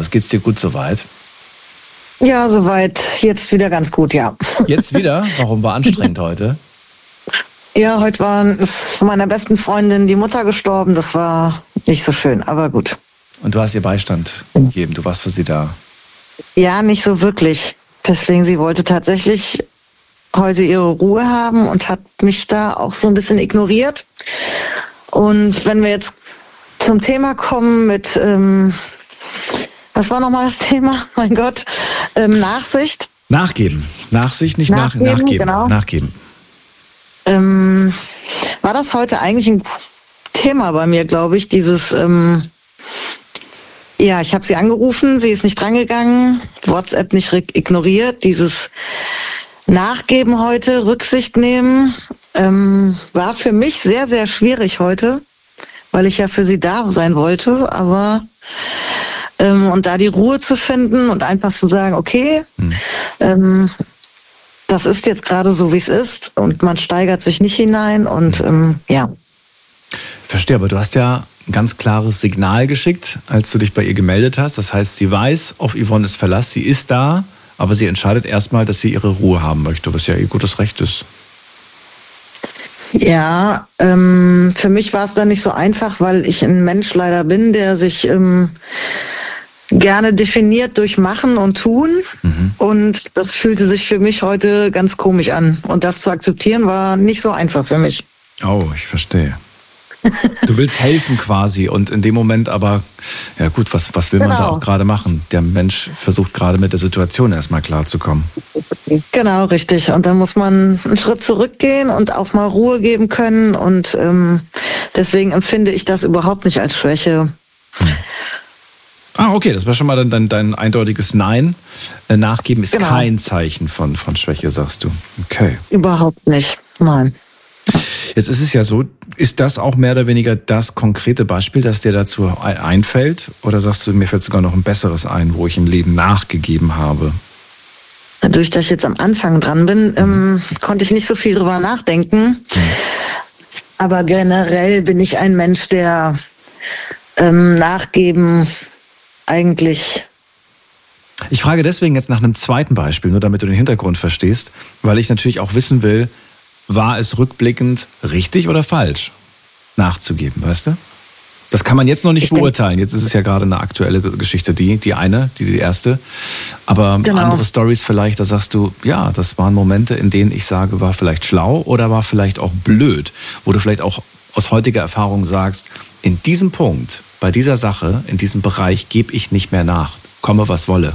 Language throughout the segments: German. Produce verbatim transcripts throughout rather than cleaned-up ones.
raus. Geht's dir gut soweit? Ja, soweit. Jetzt wieder ganz gut, ja. Jetzt wieder? Warum war anstrengend heute? Ja, heute war ist von meiner besten Freundin die Mutter gestorben. Das war nicht so schön, aber gut. Und du hast ihr Beistand gegeben, du warst für sie da? Ja, nicht so wirklich. Deswegen, sie wollte tatsächlich heute ihre Ruhe haben und hat mich da auch so ein bisschen ignoriert. Und wenn wir jetzt zum Thema kommen mit, ähm, was war nochmal das Thema? Mein Gott, ähm, Nachsicht. Nachgeben. Nachsicht, nicht nachgeben. Nach, nachgeben. Genau. Nachgeben. Ähm, war das heute eigentlich ein Thema bei mir, glaube ich, dieses, ähm, ja, ich habe sie angerufen, sie ist nicht drangegangen, WhatsApp nicht ignoriert, dieses Nachgeben heute, Rücksicht nehmen, ähm, war für mich sehr, sehr schwierig heute, weil ich ja für sie da sein wollte, aber ähm, und da die Ruhe zu finden und einfach zu sagen, okay, hm. ähm, das ist jetzt gerade so, wie es ist und man steigert sich nicht hinein und ähm, ja. Verstehe, aber du hast ja ein ganz klares Signal geschickt, als du dich bei ihr gemeldet hast. Das heißt, sie weiß, auf Yvonne ist Verlass, sie ist da, aber sie entscheidet erstmal, dass sie ihre Ruhe haben möchte, was ja ihr gutes Recht ist. Ja, ähm, für mich war es dann nicht so einfach, weil ich ein Mensch leider bin, der sich ähm, gerne definiert durch Machen und Tun. Mhm. Und das fühlte sich für mich heute ganz komisch an. Und das zu akzeptieren war nicht so einfach für mich. Oh, ich verstehe. Du willst helfen quasi und in dem Moment aber, ja gut, was, was will man genau. da auch gerade machen? Der Mensch versucht gerade mit der Situation erstmal klarzukommen. Genau, richtig. Und dann muss man einen Schritt zurückgehen und auch mal Ruhe geben können. Und ähm, deswegen empfinde ich das überhaupt nicht als Schwäche. Hm. Ah, okay, das war schon mal dein, dein, dein eindeutiges Nein. Nachgeben ist genau. kein Zeichen von, von Schwäche, sagst du. Okay. Überhaupt nicht, nein. Jetzt ist es ja so, ist das auch mehr oder weniger das konkrete Beispiel, das dir dazu einfällt? Oder sagst du, mir fällt sogar noch ein besseres ein, wo ich im Leben nachgegeben habe? Dadurch, dass ich jetzt am Anfang dran bin, ähm, konnte ich nicht so viel drüber nachdenken. Mhm. Aber generell bin ich ein Mensch, der ähm, Nachgeben eigentlich... Ich frage deswegen jetzt nach einem zweiten Beispiel, nur damit du den Hintergrund verstehst, weil ich natürlich auch wissen will, war es rückblickend richtig oder falsch, nachzugeben, weißt du? Das kann man jetzt noch nicht ich beurteilen. Jetzt ist es ja gerade eine aktuelle Geschichte, die, die eine, die, die erste. Aber genau. andere Storys vielleicht, da sagst du, ja, das waren Momente, in denen ich sage, war vielleicht schlau oder war vielleicht auch blöd. Wo du vielleicht auch aus heutiger Erfahrung sagst, in diesem Punkt, bei dieser Sache, in diesem Bereich gebe ich nicht mehr nach. Komme, was wolle.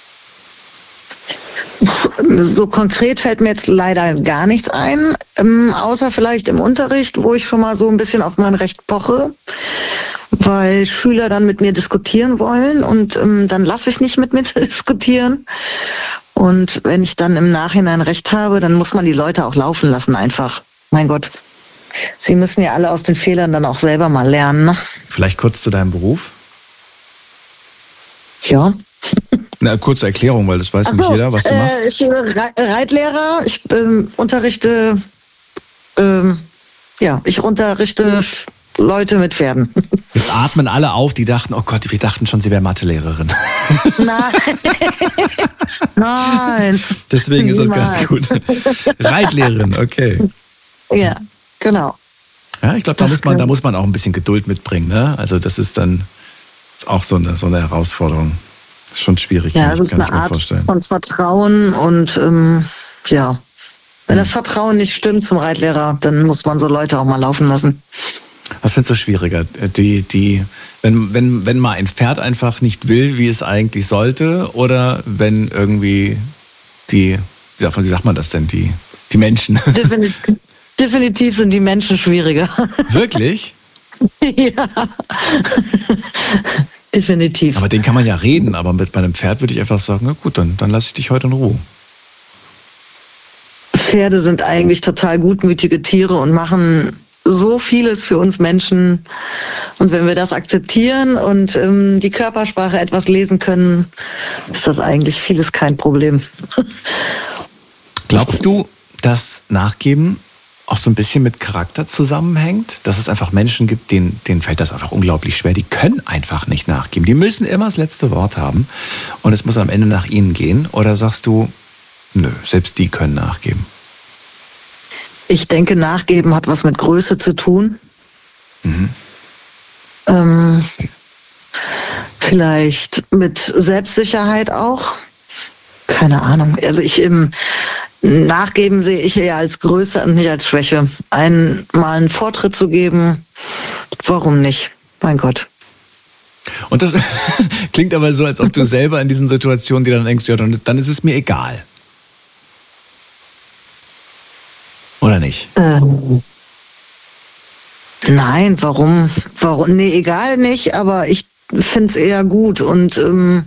So konkret fällt mir jetzt leider gar nichts ein, ähm, außer vielleicht im Unterricht, wo ich schon mal so ein bisschen auf mein Recht poche, weil Schüler dann mit mir diskutieren wollen und ähm, dann lasse ich nicht mit mir diskutieren. Und wenn ich dann im Nachhinein Recht habe, dann muss man die Leute auch laufen lassen einfach. Mein Gott, sie müssen ja alle aus den Fehlern dann auch selber mal lernen. Ne? Vielleicht kurz zu deinem Beruf? Ja. Eine kurze Erklärung, weil das weiß Ach so, nicht jeder, was du machst. Äh, ich bin Reitlehrer, ich ähm, unterrichte, ähm, ja, ich unterrichte Leute mit Pferden. Jetzt atmen alle auf, die dachten, oh Gott, wir dachten schon, sie wäre Mathelehrerin. Nein. Nein. Deswegen ist Niemals. Das ganz gut. Reitlehrerin, okay. Ja, genau. Ja, ich glaube, da muss man, da muss man auch ein bisschen Geduld mitbringen, ne? Also das ist dann auch so eine, so eine Herausforderung. Das ist schon schwierig, ja, das ist eine Art von Vertrauen und ähm, ja, wenn das Vertrauen nicht stimmt zum Reitlehrer, dann muss man so Leute auch mal laufen lassen. Was findest du schwieriger? Die, die, wenn, wenn, wenn mal ein Pferd einfach nicht will, wie es eigentlich sollte, oder wenn irgendwie die, wie sagt man das denn, die, die Menschen? Definitiv, definitiv sind die Menschen schwieriger. Wirklich? Ja. Definitiv. Aber den kann man ja reden, aber mit meinem Pferd würde ich einfach sagen, na gut, dann, dann lasse ich dich heute in Ruhe. Pferde sind eigentlich total gutmütige Tiere und machen so vieles für uns Menschen. Und wenn wir das akzeptieren und ähm, die Körpersprache etwas lesen können, ist das eigentlich vieles kein Problem. Glaubst du, dass Nachgeben auch so ein bisschen mit Charakter zusammenhängt, dass es einfach Menschen gibt, denen, denen fällt das einfach unglaublich schwer. Die können einfach nicht nachgeben. Die müssen immer das letzte Wort haben und es muss am Ende nach ihnen gehen. Oder sagst du, nö, selbst die können nachgeben? Ich denke, nachgeben hat was mit Größe zu tun. Mhm. Ähm, vielleicht mit Selbstsicherheit auch. Keine Ahnung. Also ich im Nachgeben sehe ich eher als Größe und nicht als Schwäche. Einmal einen Vortritt zu geben, warum nicht? Mein Gott. Und das klingt aber so, als ob du selber in diesen Situationen dir dann denkst, ja, dann, dann ist es mir egal. Oder nicht? Ähm, nein, warum? Warum? Nee, egal nicht, aber ich finde es eher gut. Und ähm,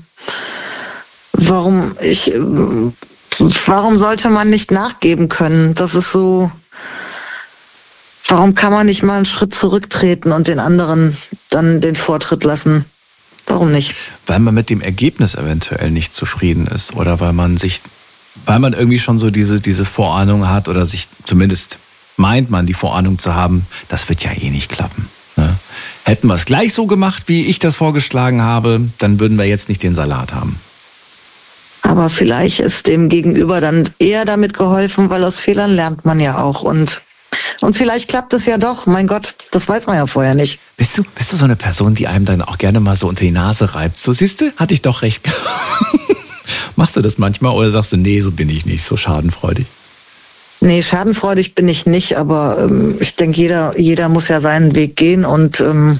warum ich ähm, warum sollte man nicht nachgeben können? Das ist so. Warum kann man nicht mal einen Schritt zurücktreten und den anderen dann den Vortritt lassen? Warum nicht? Weil man mit dem Ergebnis eventuell nicht zufrieden ist oder weil man sich, weil man irgendwie schon so diese, diese Vorahnung hat oder sich zumindest meint man, die Vorahnung zu haben, das wird ja eh nicht klappen. Ne? Hätten wir es gleich so gemacht, wie ich das vorgeschlagen habe, dann würden wir jetzt nicht den Salat haben. Aber vielleicht ist dem Gegenüber dann eher damit geholfen, weil aus Fehlern lernt man ja auch. Und, und vielleicht klappt es ja doch. Mein Gott, das weiß man ja vorher nicht. Bist du, bist du so eine Person, die einem dann auch gerne mal so unter die Nase reibt? So, siehst du, hatte ich doch recht. Machst du das manchmal oder sagst du, nee, so bin ich nicht, so schadenfreudig? Nee, schadenfreudig bin ich nicht, aber ähm, ich denke, jeder, jeder muss ja seinen Weg gehen und ähm,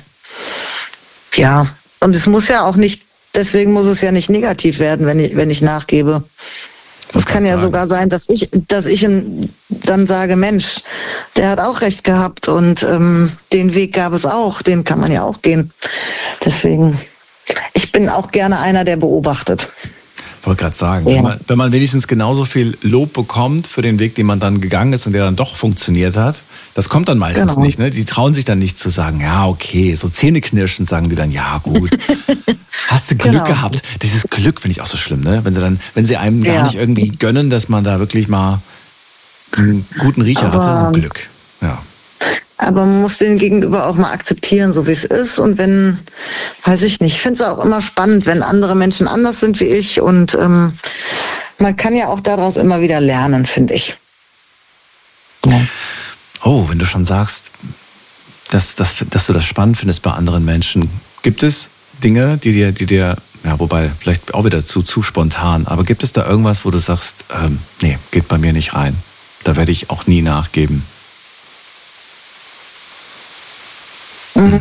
ja, und es muss ja auch nicht, deswegen muss es ja nicht negativ werden, wenn ich, wenn ich nachgebe. Es kann ja sagen. sogar sein, dass ich, dass ich dann sage, Mensch, der hat auch recht gehabt und ähm, den Weg gab es auch, den kann man ja auch gehen. Deswegen, ich bin auch gerne einer, der beobachtet. Ich wollte gerade sagen, ja. wenn, man, wenn man wenigstens genauso viel Lob bekommt für den Weg, den man dann gegangen ist und der dann doch funktioniert hat, das kommt dann meistens genau. nicht. Ne? Die trauen sich dann nicht zu sagen, ja, okay, so zähneknirschend sagen die dann, ja, gut. Hast du Glück genau. gehabt? Dieses Glück finde ich auch so schlimm, ne? Wenn sie dann, wenn sie einem ja. gar nicht irgendwie gönnen, dass man da wirklich mal einen guten Riecher aber, hatte. Glück. Ja. Aber man muss den Gegenüber auch mal akzeptieren, so wie es ist. Und wenn, weiß ich nicht, ich finde es auch immer spannend, wenn andere Menschen anders sind wie ich. Und ähm, man kann ja auch daraus immer wieder lernen, finde ich. Ja. Oh, wenn du schon sagst, dass, dass, dass du das spannend findest bei anderen Menschen, gibt es Dinge, die dir, die dir, ja, wobei, vielleicht auch wieder zu, zu spontan, aber gibt es da irgendwas, wo du sagst, ähm, nee, geht bei mir nicht rein. Da werde ich auch nie nachgeben. Hm.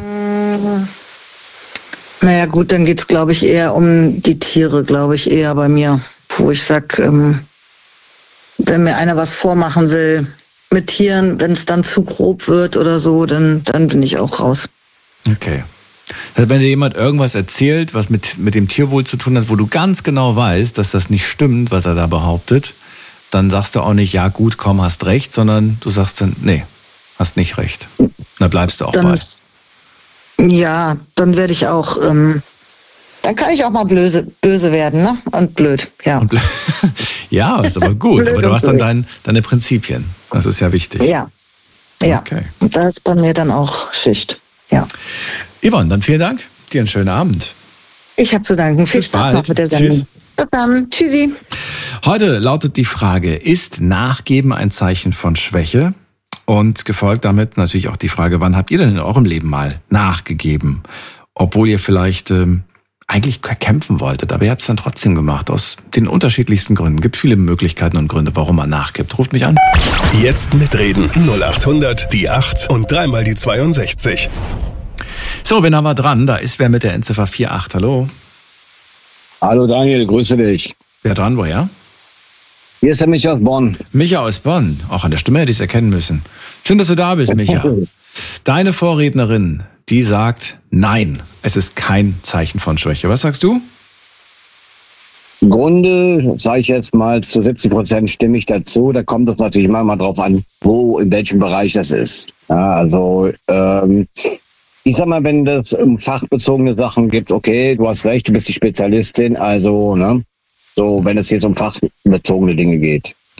Naja gut, dann geht es, glaube ich, eher um die Tiere, glaube ich, eher bei mir. Wo ich sage, ähm, wenn mir einer was vormachen will mit Tieren, wenn es dann zu grob wird oder so, dann, dann bin ich auch raus. Okay. Also wenn dir jemand irgendwas erzählt, was mit, mit dem Tierwohl zu tun hat, wo du ganz genau weißt, dass das nicht stimmt, was er da behauptet, dann sagst du auch nicht, ja gut, komm, hast recht, sondern du sagst dann, nee, hast nicht recht. Da bleibst du auch dann, bei. Ja, dann werde ich auch, ähm, dann kann ich auch mal böse, böse werden, ne? Und blöd, ja. Und blöd. Ja, ist aber gut, aber du hast dann dein, deine Prinzipien. Das ist ja wichtig. Ja, ja. Okay. Und da ist bei mir dann auch Schicht, ja. Yvonne, dann vielen Dank. Dir einen schönen Abend. Ich habe zu danken. Viel Bis Spaß bald. noch mit der Sendung. Tschüss. Bis dann. Tschüssi. Heute lautet die Frage, ist Nachgeben ein Zeichen von Schwäche? Und gefolgt damit natürlich auch die Frage, wann habt ihr denn in eurem Leben mal nachgegeben? Obwohl ihr vielleicht ähm, eigentlich kämpfen wolltet, aber ihr habt es dann trotzdem gemacht, aus den unterschiedlichsten Gründen. Es gibt viele Möglichkeiten und Gründe, warum man nachgibt. Ruft mich an. Jetzt mitreden. null acht hundert, die acht und dreimal die zweiundsechzig. So, wen haben wir dran? Da ist wer mit der Endziffer vier acht. Hallo. Hallo Daniel, grüße dich. Wer dran, woher? Hier ist der Micha aus Bonn. Micha aus Bonn. Auch an der Stimme hätte ich es erkennen müssen. Schön, dass du da bist, Micha. Deine Vorrednerin, die sagt, nein, es ist kein Zeichen von Schwäche. Was sagst du? Im Grunde, sage ich jetzt mal, zu siebzig Prozent stimme ich dazu. Da kommt es natürlich immer mal drauf an, wo, in welchem Bereich das ist. Ja, also, ähm, ich sag mal, wenn es um fachbezogene Sachen gibt, okay, du hast recht, du bist die Spezialistin, also, ne, so, wenn es jetzt um fachbezogene Dinge geht.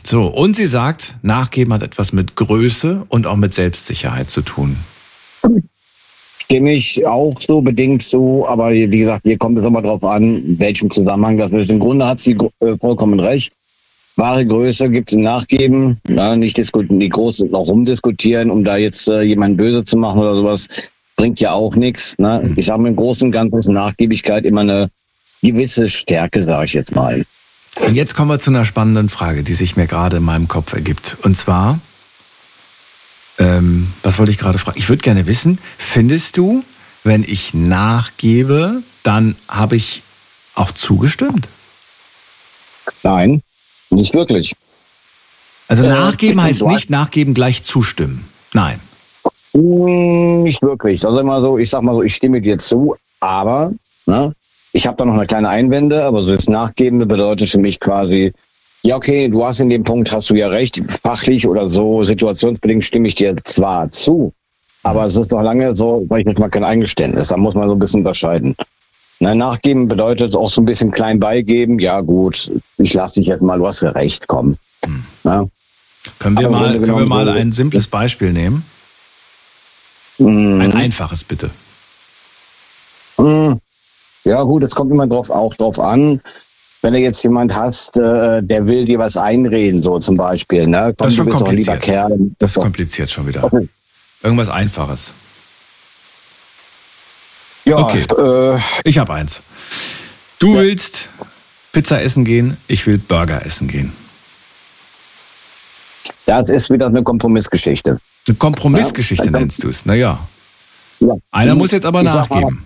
So, und sie sagt, Nachgeben hat etwas mit Größe und auch mit Selbstsicherheit zu tun. Stimme ich auch so, bedingt so, aber wie gesagt, hier kommt es immer drauf an, in welchem Zusammenhang das ist. Im Grunde hat sie äh, vollkommen recht. Wahre Größe gibt es im Nachgeben, ja, nicht diskutieren, die Großen noch rumdiskutieren, um da jetzt äh, jemanden böse zu machen oder sowas, bringt ja auch nichts. Ne? Ich sage, im Großen und Ganzen ist Nachgiebigkeit immer eine gewisse Stärke, sage ich jetzt mal. Und jetzt kommen wir zu einer spannenden Frage, die sich mir gerade in meinem Kopf ergibt. Und zwar, ähm, was wollte ich gerade fragen? Ich würde gerne wissen, findest du, wenn ich nachgebe, dann habe ich auch zugestimmt? Nein, nicht wirklich. Also Äh, nachgeben heißt du hast- nicht nachgeben gleich zustimmen. Nein. Hm, Nicht wirklich. Also immer so, ich sag mal so, ich stimme dir zu, aber ne, ich habe da noch eine kleine Einwände, aber so das Nachgebende bedeutet für mich quasi, ja okay, du hast in dem Punkt, hast du ja recht, fachlich oder so, situationsbedingt stimme ich dir zwar zu, aber es ist noch lange so, sag ich jetzt mal, kein Eingeständnis, da muss man so ein bisschen unterscheiden. Na, nachgeben bedeutet auch so ein bisschen klein beigeben, ja gut, ich lasse dich jetzt mal, du hast ja recht, komm. Hm. Na, Können wir Aber im mal, Grunde können wir genommen mal so- ein simples Beispiel nehmen? mm, Ein einfaches bitte. mm. Ja gut, es kommt immer drauf, auch drauf an, wenn du jetzt jemand hast, äh, der will dir was einreden, so zum Beispiel. Ne? Komm, Das ist schon du bist doch ein lieber kompliziert. Kerl. Das ist kompliziert schon wieder. Okay. Irgendwas Einfaches. Ja, Okay. äh, Ich habe eins. Du Ja. willst Pizza essen gehen, ich will Burger essen gehen. das ist wieder eine Kompromissgeschichte. Eine Kompromissgeschichte Ja, nennst du es. Naja. Ja. Einer Du muss jetzt aber ich sag mal, nachgeben.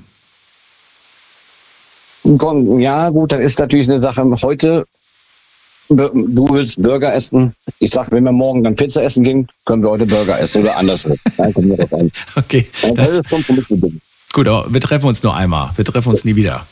komm, ja gut, das ist natürlich eine Sache. Heute, du willst Burger essen. Ich sag, wenn wir morgen dann Pizza essen gehen, können wir heute Burger essen oder andersrum. Dann kommen wir drauf an. Okay. Das Das, ist Kompromissbedingt. gut, aber wir treffen uns nur einmal. Wir treffen uns nie wieder.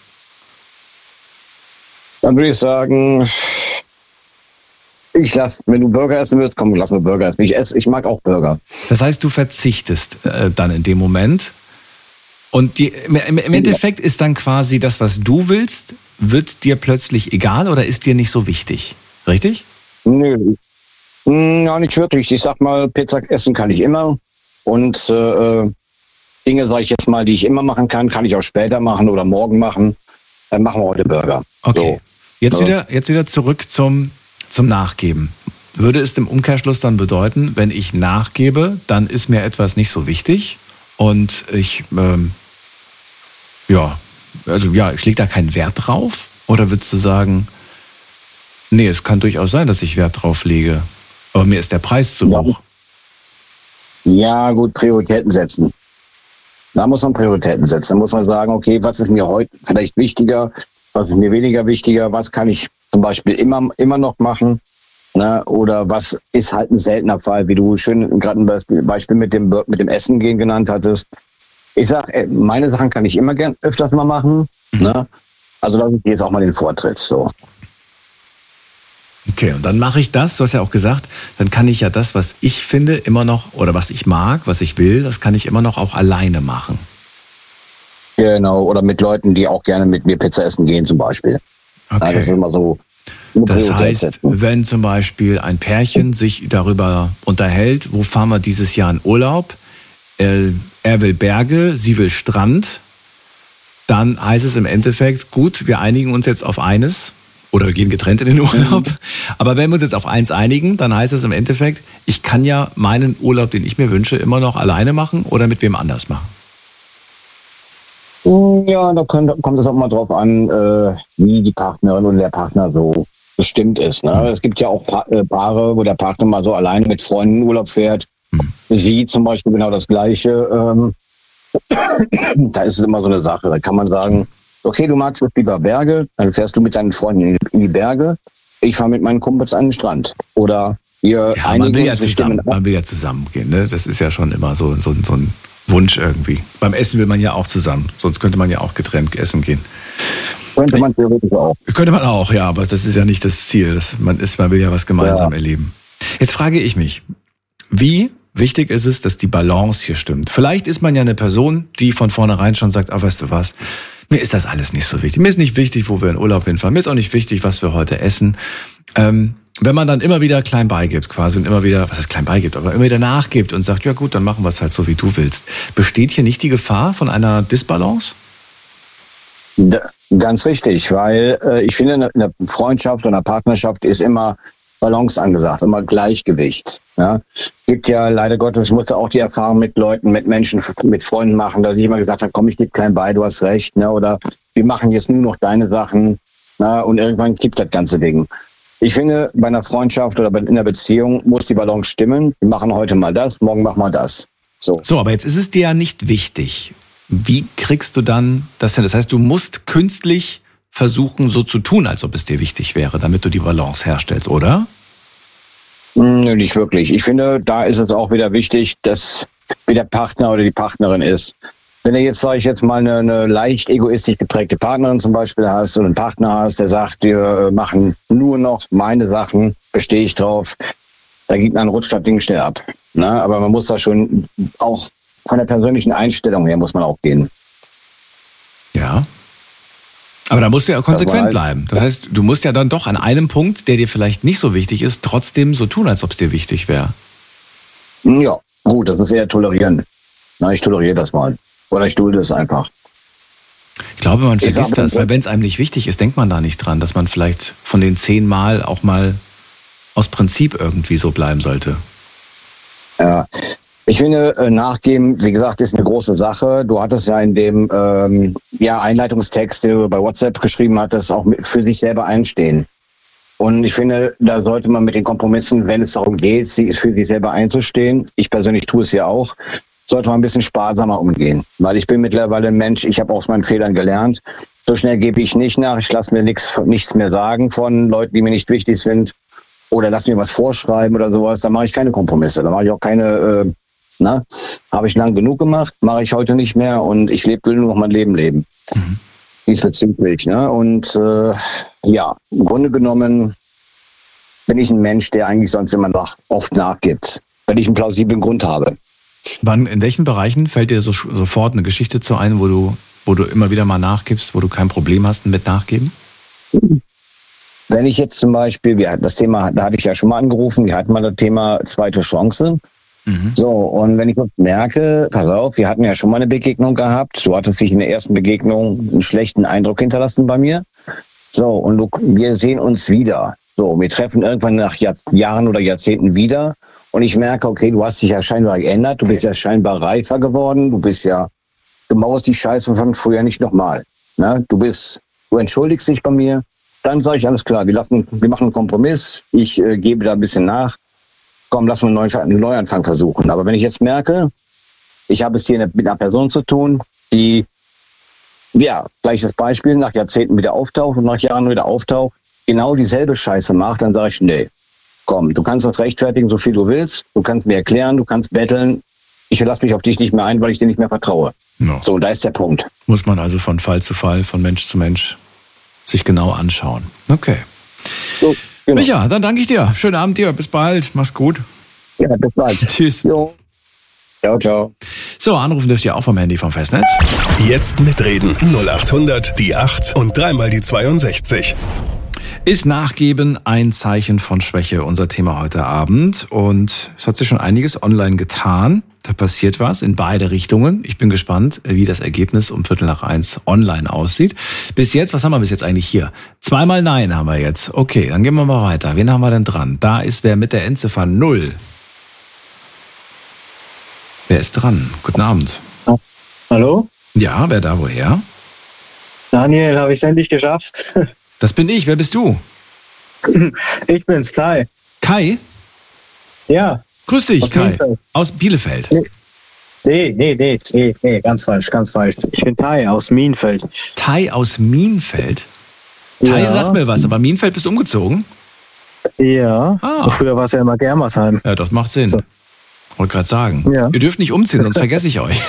Dann würde ich sagen, ich lass, wenn du Burger essen willst, komm, lass mir Burger essen. Ich esse, ich mag auch Burger. Das heißt, du verzichtest äh, dann in dem Moment. Und die, im, im Endeffekt ist dann quasi das, was du willst, wird dir plötzlich egal oder ist dir nicht so wichtig. Richtig? Nö. Hm, Ja, nicht wirklich. Ich sag mal, Pizza essen kann ich immer. Und äh, Dinge, sage ich jetzt mal, die ich immer machen kann, kann ich auch später machen oder morgen machen. Dann machen wir heute Burger. Okay. Jetzt, So. wieder, jetzt wieder zurück zum, zum Nachgeben. Würde es im Umkehrschluss dann bedeuten, wenn ich nachgebe, dann ist mir etwas nicht so wichtig und ich, ähm, ja, also ja, ich lege da keinen Wert drauf? Oder würdest du sagen, nee, es kann durchaus sein, dass ich Wert drauf lege, aber mir ist der Preis zu Ja. hoch. So. Ja, gut, Prioritäten setzen. Da muss man Prioritäten setzen. Da muss man sagen, okay, was ist mir heute vielleicht wichtiger, was ist mir weniger wichtiger, was kann ich zum Beispiel immer, immer noch machen, ne? Oder was ist halt ein seltener Fall, wie du schön gerade ein Beispiel, Beispiel mit dem, mit dem Essen gehen genannt hattest. Ich sag, ey, meine Sachen kann ich immer gern öfters mal machen, ne? Also lasse ich dir jetzt auch mal den Vortritt, so. Okay, und dann mache ich das, du hast ja auch gesagt, dann kann ich ja das, was ich finde, immer noch, oder was ich mag, was ich will, das kann ich immer noch auch alleine machen. Genau, oder mit Leuten, die auch gerne mit mir Pizza essen gehen zum Beispiel. Ja, das ist Okay. immer so eine Das Priorität heißt, setzen. wenn zum Beispiel ein Pärchen sich darüber unterhält, wo fahren wir dieses Jahr in Urlaub, äh, er will Berge, sie will Strand, dann heißt es im Endeffekt, gut, wir einigen uns jetzt auf eines oder wir gehen getrennt in den Urlaub. Aber wenn wir uns jetzt auf eins einigen, dann heißt es im Endeffekt, ich kann ja meinen Urlaub, den ich mir wünsche, immer noch alleine machen oder mit wem anders machen. Ja, da kommt, kommt es auch mal drauf an, äh, wie die Partnerin oder der Partner so bestimmt ist. Ne? Es gibt ja auch Pa- äh, Paare, wo der Partner mal so alleine mit Freunden in Urlaub fährt. Hm. Sie zum Beispiel genau das Gleiche. Ähm, da ist es immer so eine Sache. Da kann man sagen, okay, du magst jetzt lieber Berge, dann fährst du mit deinen Freunden in die- in die Berge. Ich fahre mit meinen Kumpels an den Strand. Oder wir Ja, man einigen will ja uns, wir zusammen, stimmen ab. man will ja zusammengehen. Ne? Das ist ja schon immer so, so, so ein Wunsch irgendwie. Beim Essen will man ja auch zusammen, sonst könnte man ja auch getrennt essen gehen. Könnte man theoretisch auch. Könnte man auch, ja, aber das ist ja nicht das Ziel. Das, man, ist, man will ja was gemeinsam Ja. erleben. Jetzt frage ich mich, wie wichtig ist es, dass die Balance hier stimmt? Vielleicht ist man ja eine Person, die von vornherein schon sagt, ah, weißt du was, mir ist das alles nicht so wichtig. Mir ist nicht wichtig, wo wir in Urlaub hinfahren. Mir ist auch nicht wichtig, was wir heute essen. Ähm, wenn man dann immer wieder klein beigibt, quasi und immer wieder, was heißt klein beigibt, aber immer wieder nachgibt und sagt, ja gut, dann machen wir es halt so, wie du willst. Besteht hier nicht die Gefahr von einer Disbalance? Da, ganz richtig, weil äh, ich finde, in einer Freundschaft oder einer Partnerschaft ist immer Balance angesagt, immer Gleichgewicht. Ja? Gibt ja leider Gottes, ich musste auch die Erfahrung mit Leuten, mit Menschen, mit Freunden machen, dass ich immer gesagt habe, komm, ich gebe klein bei, du hast recht, ne? Oder wir machen jetzt nur noch deine Sachen, na? Und irgendwann kippt das ganze Ding. Ich finde, bei einer Freundschaft oder in einer Beziehung muss die Balance stimmen. Wir machen heute mal das, morgen machen wir das. So. So, aber jetzt ist es dir ja nicht wichtig. Wie kriegst du dann das hin? Das heißt, du musst künstlich versuchen, so zu tun, als ob es dir wichtig wäre, damit du die Balance herstellst, oder? Nö, nicht wirklich. Ich finde, da ist es auch wieder wichtig, dass wie der Partner oder die Partnerin ist. Wenn du jetzt, sage ich jetzt mal, eine, eine leicht egoistisch geprägte Partnerin zum Beispiel hast oder einen Partner hast, der sagt, wir machen nur noch meine Sachen, bestehe ich drauf, da geht man rutscht das Ding schnell ab. Ne? Aber man muss da schon auch von der persönlichen Einstellung her muss man auch gehen. Ja. Aber da musst du ja konsequent halt, bleiben. Das heißt, du musst ja dann doch an einem Punkt, der dir vielleicht nicht so wichtig ist, trotzdem so tun, als ob es dir wichtig wäre. Ja, gut, das ist eher tolerieren. Na, ich toleriere das mal. Oder ich dulde es einfach. Ich glaube, man Ich vergisst sag mal das, so- weil wenn es einem nicht wichtig ist, denkt man da nicht dran, dass man vielleicht von den zehn Mal auch mal aus Prinzip irgendwie so bleiben sollte. Ja. Ich finde, äh, nachgeben, wie gesagt, ist eine große Sache. Du hattest ja in dem ähm, ja, Einleitungstext, den du bei WhatsApp geschrieben hattest, auch mit, für sich selber einstehen. Und ich finde, da sollte man mit den Kompromissen, wenn es darum geht, sie für sich selber einzustehen, ich persönlich tue es ja auch, sollte man ein bisschen sparsamer umgehen. Weil ich bin mittlerweile ein Mensch, ich habe aus meinen Fehlern gelernt. So schnell gebe ich nicht nach, ich lasse mir nichts, nichts mehr sagen von Leuten, die mir nicht wichtig sind. Oder lass mir was vorschreiben oder sowas. Da mache ich keine Kompromisse. Da mache ich auch keine... Äh, Na, habe ich lang genug gemacht, mache ich heute nicht mehr und ich lebe, will nur noch mein Leben leben. Mhm. Diesbezüglich. Ne? Und äh, ja, im Grunde genommen bin ich ein Mensch, der eigentlich sonst immer noch oft nachgibt, wenn ich einen plausiblen Grund habe. Wann, in welchen Bereichen fällt dir so, sofort eine Geschichte zu ein, wo du, wo du immer wieder mal nachgibst, wo du kein Problem hast mit Nachgeben? Wenn ich jetzt zum Beispiel, wir hatten das Thema, da hatte ich ja schon mal angerufen, wir hatten mal das Thema zweite Chance. Mhm. So, und wenn ich jetzt merke, pass auf, wir hatten ja schon mal eine Begegnung gehabt, du hattest dich in der ersten Begegnung einen schlechten Eindruck hinterlassen bei mir. So, und du, wir sehen uns wieder. So, wir treffen irgendwann nach Jahr, Jahren oder Jahrzehnten wieder und ich merke, okay, du hast dich ja scheinbar geändert, du bist ja scheinbar reifer geworden, du bist ja, du mauerst die Scheiße von früher nicht nochmal. Ne? Du bist, du entschuldigst dich bei mir, dann sage ich, alles klar, wir, lassen, wir machen einen Kompromiss, ich äh, gebe da ein bisschen nach. Komm, lass uns einen Neuanfang versuchen. Aber wenn ich jetzt merke, ich habe es hier mit einer Person zu tun, die, ja, gleiches Beispiel, nach Jahrzehnten wieder auftaucht und nach Jahren wieder auftaucht, genau dieselbe Scheiße macht, dann sage ich, nee, komm, du kannst das rechtfertigen, so viel du willst, du kannst mir erklären, du kannst betteln, ich lasse mich auf dich nicht mehr ein, weil ich dir nicht mehr vertraue. No. So, da ist der Punkt. Muss man also von Fall zu Fall, von Mensch zu Mensch sich genau anschauen. Okay. So. Genau. Micha, dann danke ich dir. Schönen Abend dir. Bis bald. Mach's gut. Ja, bis bald. Tschüss. Jo. Ciao, ciao. So, anrufen dürft ihr auch vom Handy vom Festnetz. Jetzt mitreden. null acht hundert, die acht und dreimal die zweiundsechzig. Ist Nachgeben ein Zeichen von Schwäche? Unser Thema heute Abend. Und es hat sich schon einiges online getan. Da passiert was in beide Richtungen. Ich bin gespannt, wie das Ergebnis um Viertel nach eins online aussieht. Bis jetzt, was haben wir bis jetzt eigentlich hier? Zweimal Nein haben wir jetzt. Okay, dann gehen wir mal weiter. Wen haben wir denn dran? Da ist wer mit der Endziffer null. Wer ist dran? Guten Abend. Hallo? Ja, wer da woher? Daniel, habe ich es endlich geschafft. Das bin ich. Wer bist du? Ich bin's, Kai. Kai? Ja. Grüß dich, Aus Kai. Bielefeld. Aus Bielefeld. Nee, nee, nee, nee, nee, ganz falsch, ganz falsch. Ich bin Tai aus Mienfeld. Tai aus Mienfeld? Tai Ja. sagt mir was, aber Mienfeld bist du umgezogen? Ja. Ah. Früher war es ja immer Germersheim. Ja, das macht Sinn. So. Wollte gerade sagen. Ja. Ihr dürft nicht umziehen, sonst vergesse ich euch.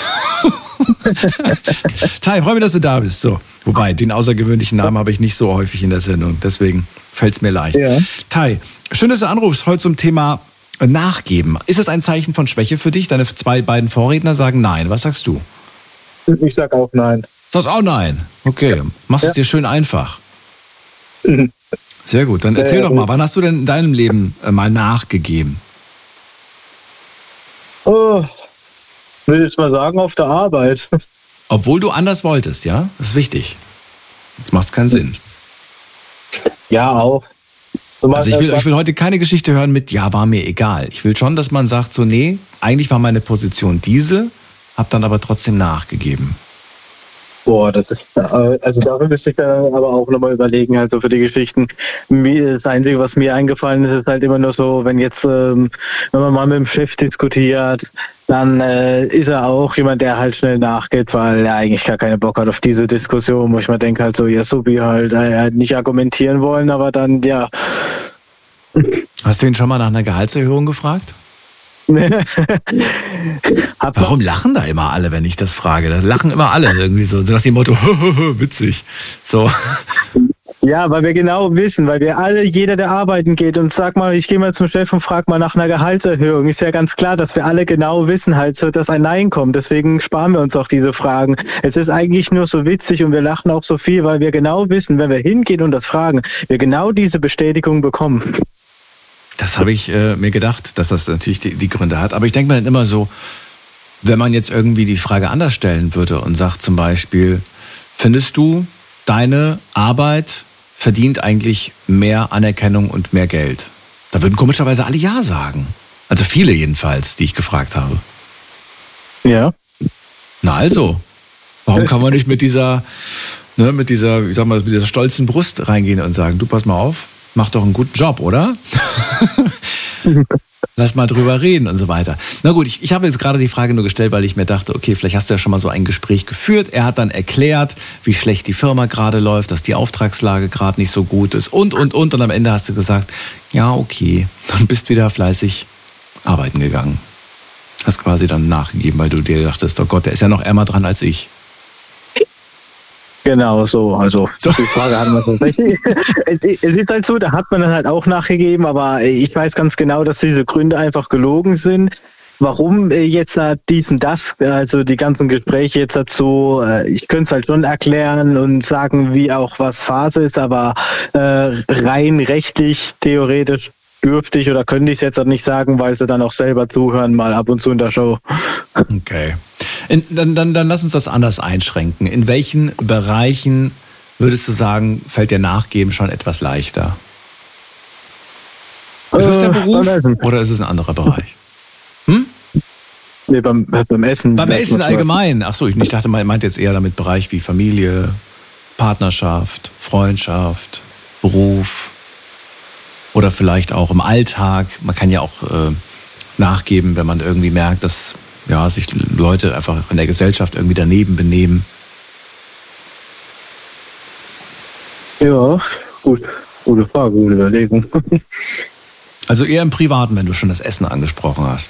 Tai, freue mich, dass du da bist. So. Wobei, den außergewöhnlichen Namen habe ich nicht so häufig in der Sendung. Deswegen fällt es mir leicht. Ja. Tai, schön, dass du anrufst heute zum Thema Nachgeben. Ist das ein Zeichen von Schwäche für dich? Deine zwei beiden Vorredner sagen nein. Was sagst du? Ich sag auch nein. Du sagst auch nein. Okay, machst es Ja. dir schön einfach. Sehr gut. Dann erzähl Äh, doch mal, wann hast du denn in deinem Leben äh, mal nachgegeben? Oh, ich will jetzt mal sagen, auf der Arbeit. Obwohl du anders wolltest, ja? Das ist wichtig. Jetzt macht es keinen Sinn. Ja, auch. Du machst Also ich will, erst ich will heute keine Geschichte hören mit, ja, war mir egal. Ich will schon, dass man sagt, so, nee, eigentlich war meine Position diese, hab dann aber trotzdem nachgegeben. Boah, das ist, äh, also dafür müsste ich dann aber auch nochmal überlegen, halt so für die Geschichten. Mir, das Einzige, was mir eingefallen ist, ist halt immer nur so, wenn jetzt, ähm, wenn man mal mit dem Chef diskutiert, dann äh, ist er auch jemand, der halt schnell nachgeht, weil er eigentlich gar keine Bock hat auf diese Diskussion, wo ich mir denke halt so, ja, so wie halt, äh, halt nicht argumentieren wollen, aber dann, ja. Hast du ihn schon mal nach einer Gehaltserhöhung gefragt? Hat Warum lachen da immer alle, wenn ich das frage? Da lachen immer alle irgendwie so, so nach dem Motto, witzig. So. Ja, weil wir genau wissen, weil wir alle, jeder, der arbeiten geht und sag mal, ich gehe mal zum Chef und frag mal nach einer Gehaltserhöhung, ist ja ganz klar, dass wir alle genau wissen halt, so, dass ein Nein kommt. Deswegen sparen wir uns auch diese Fragen. Es ist eigentlich nur so witzig und wir lachen auch so viel, weil wir genau wissen, wenn wir hingehen und das fragen, wir genau diese Bestätigung bekommen. Das habe ich äh, mir gedacht, dass das natürlich die, die Gründe hat. Aber ich denke mir dann immer so, wenn man jetzt irgendwie die Frage anders stellen würde und sagt zum Beispiel, findest du, deine Arbeit verdient eigentlich mehr Anerkennung und mehr Geld? Da würden komischerweise alle Ja sagen. Also viele jedenfalls, die ich gefragt habe. Ja. Na also, warum kann man nicht mit dieser, ne, mit dieser, ich sag mal, mit dieser stolzen Brust reingehen und sagen, du pass mal auf, mach doch einen guten Job, oder? Lass mal drüber reden und so weiter. Na gut, ich, ich habe jetzt gerade die Frage nur gestellt, weil ich mir dachte, okay, vielleicht hast du ja schon mal so ein Gespräch geführt. Er hat dann erklärt, wie schlecht die Firma gerade läuft, dass die Auftragslage gerade nicht so gut ist und, und, und. Und am Ende hast du gesagt, ja, okay, dann bist wieder fleißig arbeiten gegangen. Hast quasi dann nachgegeben, weil du dir dachtest, oh Gott, der ist ja noch ärmer dran als ich. Genau, so, also So. die Frage hat man tatsächlich. es, es ist halt so, da hat man dann halt auch nachgegeben, aber ich weiß ganz genau, dass diese Gründe einfach gelogen sind. Warum jetzt dies und das, also die ganzen Gespräche jetzt dazu, ich könnte es halt schon erklären und sagen, wie auch was Phase ist, aber äh, rein rechtlich, theoretisch dürfte ich oder könnte ich es jetzt auch nicht sagen, weil sie dann auch selber zuhören, mal ab und zu in der Show. Okay. In, dann, dann, dann lass uns das anders einschränken. In welchen Bereichen würdest du sagen, fällt dir Nachgeben schon etwas leichter? Ist es der Äh, Beruf beim Essen. oder ist es ein anderer Bereich? Hm? Nee, beim, beim Essen. Beim Essen allgemein. Ach so, ich nicht dachte, man meint jetzt eher damit Bereich wie Familie, Partnerschaft, Freundschaft, Beruf oder vielleicht auch im Alltag. Man kann ja auch äh, nachgeben, wenn man irgendwie merkt, dass ja, sich Leute einfach in der Gesellschaft irgendwie daneben benehmen. Ja, gut. Gute Frage, gute Überlegung. Also eher im Privaten, wenn du schon das Essen angesprochen hast.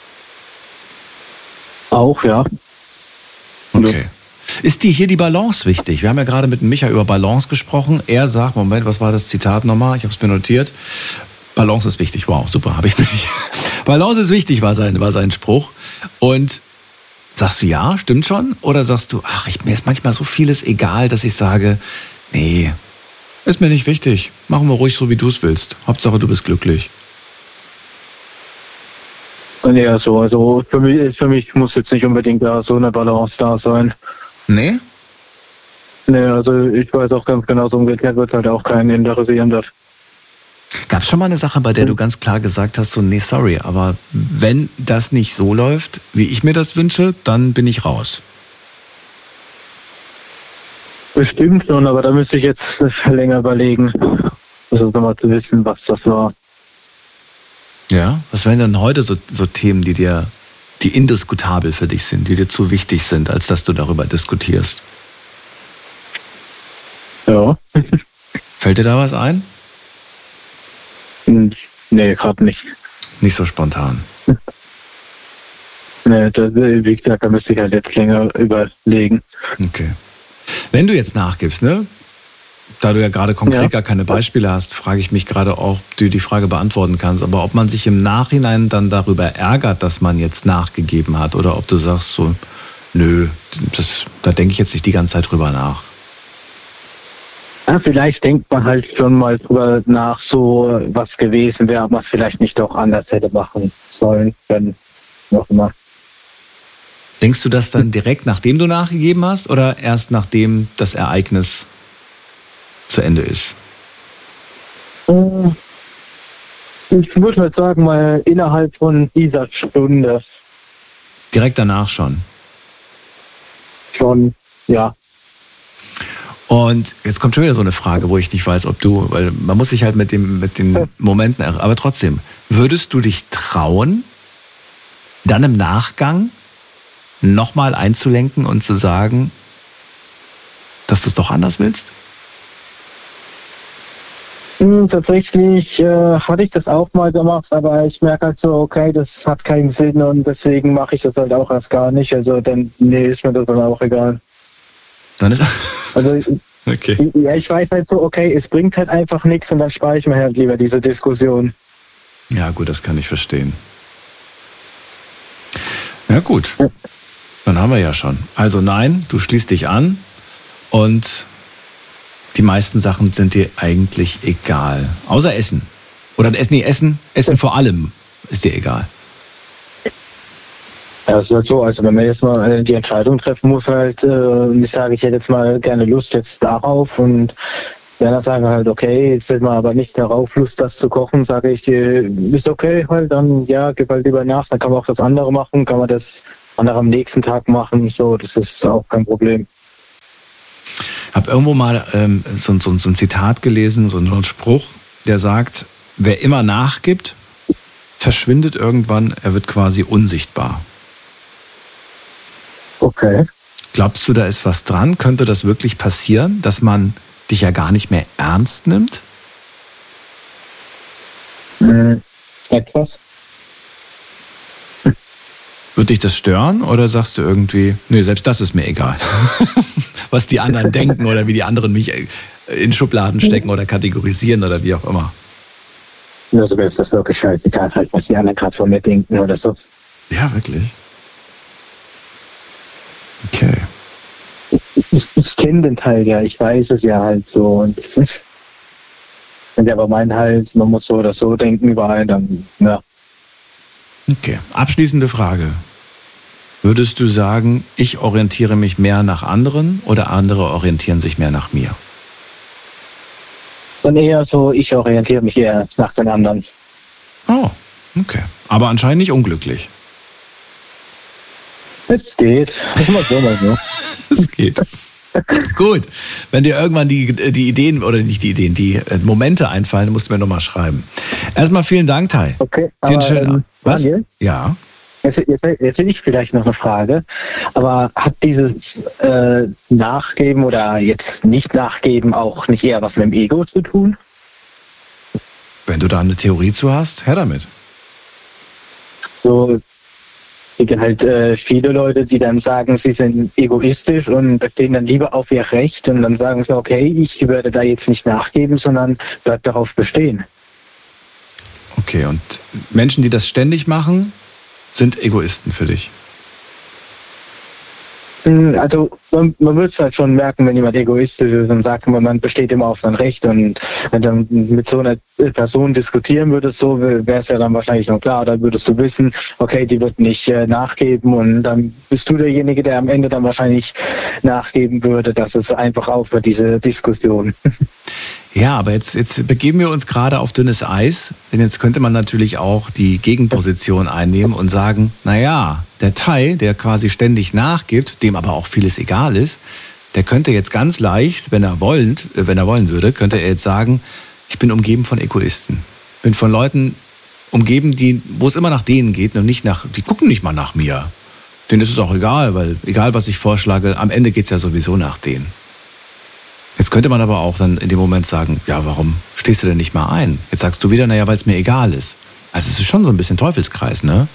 Auch, ja. Okay. Ist dir hier die Balance wichtig? Wir haben ja gerade mit Micha über Balance gesprochen. Er sagt, Moment, was war das Zitat nochmal? Ich habe es mir notiert. Balance ist wichtig. Wow, super, habe ich mir nicht. Balance ist wichtig, war sein, war sein Spruch. Und sagst du ja, stimmt schon? Oder sagst du, ach, ich, mir ist manchmal so vieles egal, dass ich sage, nee, ist mir nicht wichtig. Machen wir ruhig so, wie du es willst. Hauptsache, du bist glücklich. Ja, so, also für mich, für mich muss jetzt nicht unbedingt da so eine Balance da sein. Nee? Nee, also ich weiß auch ganz genau, so umgekehrt wird halt auch keinen interessieren. Das. Gab es schon mal eine Sache, bei der du ganz klar gesagt hast, so, nee, sorry, aber wenn das nicht so läuft, wie ich mir das wünsche, dann bin ich raus. Bestimmt schon, aber da müsste ich jetzt länger überlegen, das ist nochmal zu wissen, was das war. Ja? Was wären denn heute so, so Themen, die dir, die indiskutabel für dich sind, die dir zu wichtig sind, als dass du darüber diskutierst? Ja. Fällt dir da was ein? Nee, gerade nicht. Nicht so spontan. Nee, das, wie gesagt, da müsste ich halt jetzt länger überlegen. Okay. Wenn du jetzt nachgibst, ne? Da du ja gerade konkret Ja. gar keine Beispiele hast, frage ich mich gerade auch, ob du die Frage beantworten kannst, aber ob man sich im Nachhinein dann darüber ärgert, dass man jetzt nachgegeben hat, oder ob du sagst so, nö, das, da denke ich jetzt nicht die ganze Zeit drüber nach. Ja, vielleicht denkt man halt schon mal drüber nach, so was gewesen wäre, was vielleicht nicht doch anders hätte machen sollen, können, noch immer. Denkst du das dann direkt, nachdem du nachgegeben hast, oder erst nachdem das Ereignis zu Ende ist? Ich würde halt sagen, mal innerhalb von dieser Stunde. Direkt danach schon? Schon, ja. Und jetzt kommt schon wieder so eine Frage, wo ich nicht weiß, ob du, weil man muss sich halt mit dem, mit den Momenten, aber trotzdem, würdest du dich trauen, dann im Nachgang nochmal einzulenken und zu sagen, dass du es doch anders willst? Hm, tatsächlich äh, hatte ich das auch mal gemacht, aber ich merke halt so, okay, das hat keinen Sinn und deswegen mache ich das halt auch erst gar nicht. Also dann, nee, ist mir das dann auch egal. Dann ist Also okay. Ja, ich weiß halt so, okay, es bringt halt einfach nichts und dann spare ich mir halt lieber diese Diskussion. Ja gut, das kann ich verstehen. Ja gut, dann haben wir ja schon. Also nein, du schließt dich an und die meisten Sachen sind dir eigentlich egal. Außer Essen. Oder nee, Essen, Essen vor allem ist dir egal. Ja, es ist halt so, also wenn man jetzt mal die Entscheidung treffen muss, halt, äh, ich sage, ich hätte jetzt mal gerne Lust jetzt darauf und wenn er sagen halt, okay, jetzt hätte man aber nicht darauf Lust, das zu kochen, sage ich, äh, ist okay halt, dann ja, gib halt lieber nach, dann kann man auch das andere machen, kann man das andere am nächsten Tag machen, so, das ist auch kein Problem. Ich habe irgendwo mal ähm, so, so, so ein Zitat gelesen, so ein Spruch, der sagt, wer immer nachgibt, verschwindet irgendwann, er wird quasi unsichtbar. Okay. Glaubst du, da ist was dran? Könnte das wirklich passieren, dass man dich ja gar nicht mehr ernst nimmt? Hm, etwas. Wird dich das stören oder sagst du irgendwie, nee, selbst das ist mir egal, was die anderen denken oder wie die anderen mich in Schubladen stecken oder kategorisieren oder wie auch immer? Also mir ist das wirklich scheißegal, halt, was die anderen gerade von mir denken oder so. Ja, wirklich? Okay. Ich, ich kenne den Teil ja, ich weiß es ja halt so. Und das ist, wenn der aber meint halt, man muss so oder so denken überall, dann, ja. Okay, abschließende Frage. Würdest du sagen, ich orientiere mich mehr nach anderen oder andere orientieren sich mehr nach mir? Dann eher so, ich orientiere mich eher nach den anderen. Oh, okay. Aber anscheinend nicht unglücklich. Es geht. Mal so, mal so. Es geht. Gut. Wenn dir irgendwann die, die Ideen, oder nicht die Ideen, die Momente einfallen, musst du mir nochmal schreiben. Erstmal vielen Dank, Tai. Okay, Den aber, schönen ähm, Was? Daniel? Ja. Jetzt, jetzt, jetzt hätte ich vielleicht noch eine Frage. Aber hat dieses äh, Nachgeben oder jetzt nicht Nachgeben auch nicht eher was mit dem Ego zu tun? Wenn du da eine Theorie zu hast, her damit. So, es gibt halt äh, viele Leute, die dann sagen, sie sind egoistisch und bestehen dann lieber auf ihr Recht und dann sagen sie, okay, ich werde da jetzt nicht nachgeben, sondern bleib darauf bestehen. Okay, und Menschen, die das ständig machen, sind Egoisten für dich? Also man, man würde es halt schon merken, wenn jemand egoistisch ist und sagt, man besteht immer auf sein Recht und wenn du mit so einer Person diskutieren würdest, so wäre es ja dann wahrscheinlich noch klar, da würdest du wissen, okay, die wird nicht äh, nachgeben und dann bist du derjenige, der am Ende dann wahrscheinlich nachgeben würde, dass es einfach aufhört, diese Diskussion. Ja, aber jetzt, jetzt begeben wir uns gerade auf dünnes Eis, denn jetzt könnte man natürlich auch die Gegenposition einnehmen und sagen, naja, der Tai, der quasi ständig nachgibt, dem aber auch vieles egal ist, der könnte jetzt ganz leicht, wenn er wollt, wenn er wollen würde, könnte er jetzt sagen, ich bin umgeben von Egoisten. Bin von Leuten umgeben, die, wo es immer nach denen geht und nicht nach, die gucken nicht mal nach mir. Denen ist es auch egal, weil egal was ich vorschlage, am Ende geht es ja sowieso nach denen. Jetzt könnte man aber auch dann in dem Moment sagen, ja, warum stehst du denn nicht mal ein? Jetzt sagst du wieder, naja, weil es mir egal ist. Also es ist schon so ein bisschen Teufelskreis, ne?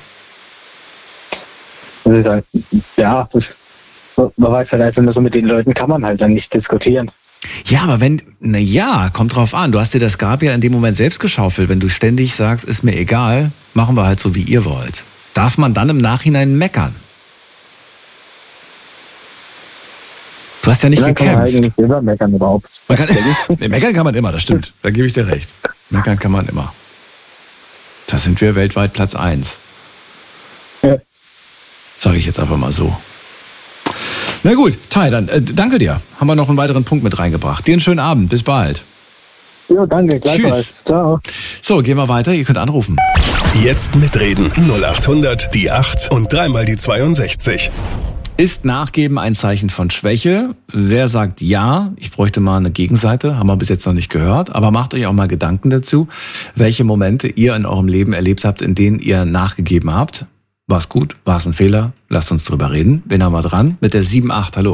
Ja, das, man weiß halt einfach nur so, mit den Leuten kann man halt dann nicht diskutieren. Ja, aber wenn, naja, kommt drauf an. Du hast dir das Grab ja in dem Moment selbst geschaufelt. Wenn du ständig sagst, ist mir egal, machen wir halt so, wie ihr wollt. Darf man dann im Nachhinein meckern? Du hast ja nicht Man kann gekämpft. eigentlich immer meckern überhaupt. Man kann, nee, meckern kann man immer, das stimmt. Da gebe ich dir recht. Meckern kann man immer. Da sind wir weltweit Platz eins. Ja. Sage ich jetzt einfach mal so. Na gut, Tai, dann äh, danke dir. Haben wir noch einen weiteren Punkt mit reingebracht. Dir einen schönen Abend. Bis bald. Jo, danke. Gleichfalls. Ciao. So, gehen wir weiter. Ihr könnt anrufen. Jetzt mitreden. null acht hundert, die acht und dreimal die zweiundsechzig. Ist Nachgeben ein Zeichen von Schwäche? Wer sagt ja? Ich bräuchte mal eine Gegenseite, haben wir bis jetzt noch nicht gehört. Aber macht euch auch mal Gedanken dazu, welche Momente ihr in eurem Leben erlebt habt, in denen ihr nachgegeben habt. War es gut? War es ein Fehler? Lasst uns drüber reden. Wen haben wir dran? Mit der sieben acht. Hallo.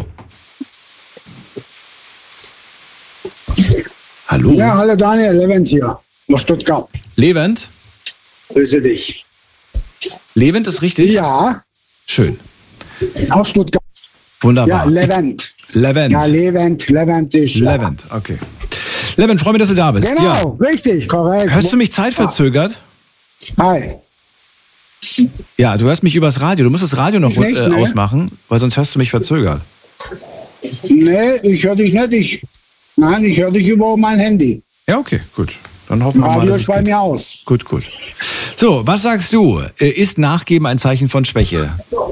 Hallo? Ja, hallo Daniel, Levent hier, aus Stuttgart. Levent? Grüße dich. Levent ist richtig? Ja, Schön. aus Stuttgart. Wunderbar. Ja, Levent. Levent. Ja, Levent, Levent ist. Ja. Levent, okay. Levent, freue mich, dass du da bist. Genau, richtig, korrekt. Ja. Hörst du mich zeitverzögert? Hi. Ja, du hörst mich übers Radio. Du musst das Radio noch Ich nicht, äh, ne? ausmachen, weil sonst hörst du mich verzögert. Nee, ich höre dich nicht. Ich, nein, ich höre dich über mein Handy. Ja, okay, gut. Dann hoffen wir mal, Radio dass es ist bei geht. mir aus. Gut, gut. So, was sagst du? Äh, Ist Nachgeben ein Zeichen von Schwäche?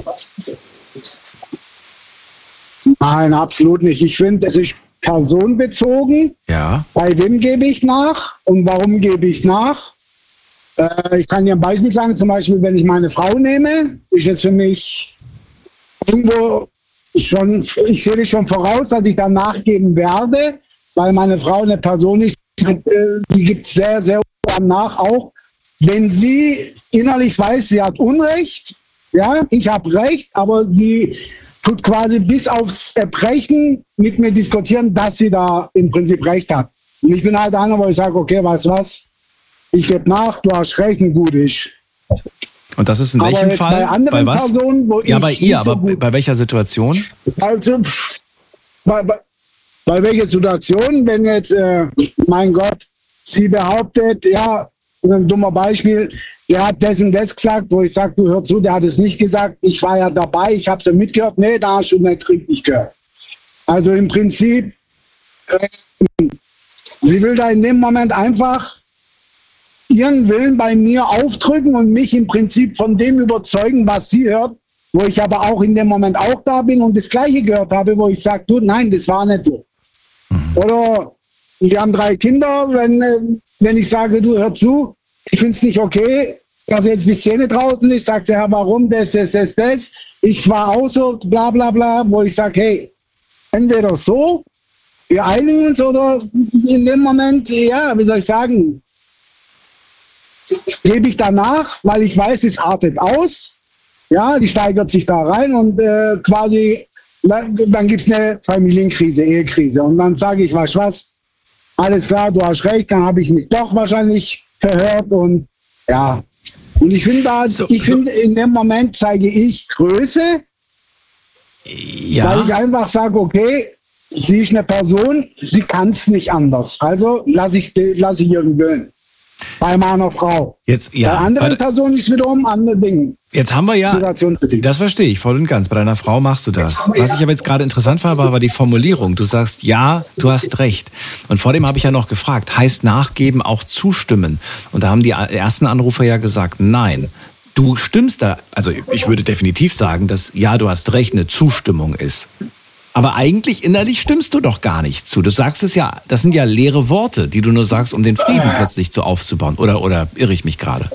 Nein, absolut nicht. Ich finde, es ist personenbezogen. Ja. Bei wem gebe ich nach und warum gebe ich nach? Äh, ich kann dir ein Beispiel sagen, zum Beispiel, wenn ich meine Frau nehme, ist es für mich irgendwo schon, ich sehe das schon voraus, dass ich dann nachgeben werde, weil meine Frau eine Person ist, äh, die gibt sehr, sehr ungern nach, auch wenn sie innerlich weiß, sie hat Unrecht, ja, ich habe Recht, aber sie tut quasi bis aufs Erbrechen mit mir diskutieren, dass sie da im Prinzip Recht hat. Und ich bin halt einer, wo ich sage, okay, weißt du was, ich gebe nach, du hast recht und gut ist. Und das ist in Aber welchem jetzt Fall? bei anderen was? Personen, wo Ja, ich bei nicht ihr, so aber gut- bei welcher Situation? Also, pff, bei, bei, bei welcher Situation, wenn jetzt, äh, mein Gott, sie behauptet, ja, ein dummer Beispiel, der hat das und das gesagt, wo ich sage, du hör zu, der hat es nicht gesagt, ich war ja dabei, ich habe es ja mitgehört, nee, da hast du nicht richtig gehört. Also im Prinzip, äh, sie will da in dem Moment einfach ihren Willen bei mir aufdrücken und mich im Prinzip von dem überzeugen, was sie hört, wo ich aber auch in dem Moment auch da bin und das Gleiche gehört habe, wo ich sage, du, nein, das war nicht so. Mhm. Oder wir haben drei Kinder, wenn, äh, wenn ich sage, du, hör zu, ich finde es nicht okay, dass jetzt bis Zähne draußen ist, sagt sie, ja, warum, das, das, das, das. Ich war auch so, bla bla bla, wo ich sage, hey, entweder so, wir einigen uns, oder in dem Moment, ja, wie soll ich sagen, gebe ich danach, weil ich weiß, es artet aus. Ja, die steigert sich da rein und äh, quasi, dann gibt es eine Familienkrise, Ehekrise. Und dann sage ich, weißt du was, alles klar, du hast recht, dann habe ich mich doch wahrscheinlich verhört und ja. Und ich finde, da, So, ich so. finde, in dem Moment zeige ich Größe, Ja. weil ich einfach sage, okay, sie ist eine Person, sie kann es nicht anders. Also lasse ich, lass ich ihren Willen. Bei meiner Frau. Jetzt, ja. Bei anderen warte, Personen ist wiederum andere Dinge. Jetzt haben wir ja, Situationsbedingt. das verstehe ich voll und ganz. Bei deiner Frau machst du das. Was ich aber jetzt gerade interessant fand, war, war die Formulierung. Du sagst, ja, du hast recht. Und vor dem habe ich ja noch gefragt, heißt Nachgeben auch zustimmen? Und da haben die ersten Anrufer ja gesagt, nein. Du stimmst da, also ich würde definitiv sagen, dass ja, du hast recht, eine Zustimmung ist. Aber eigentlich innerlich stimmst du doch gar nicht zu. Du sagst es ja, das sind ja leere Worte, die du nur sagst, um den Frieden plötzlich so aufzubauen. Oder, oder irre ich mich gerade?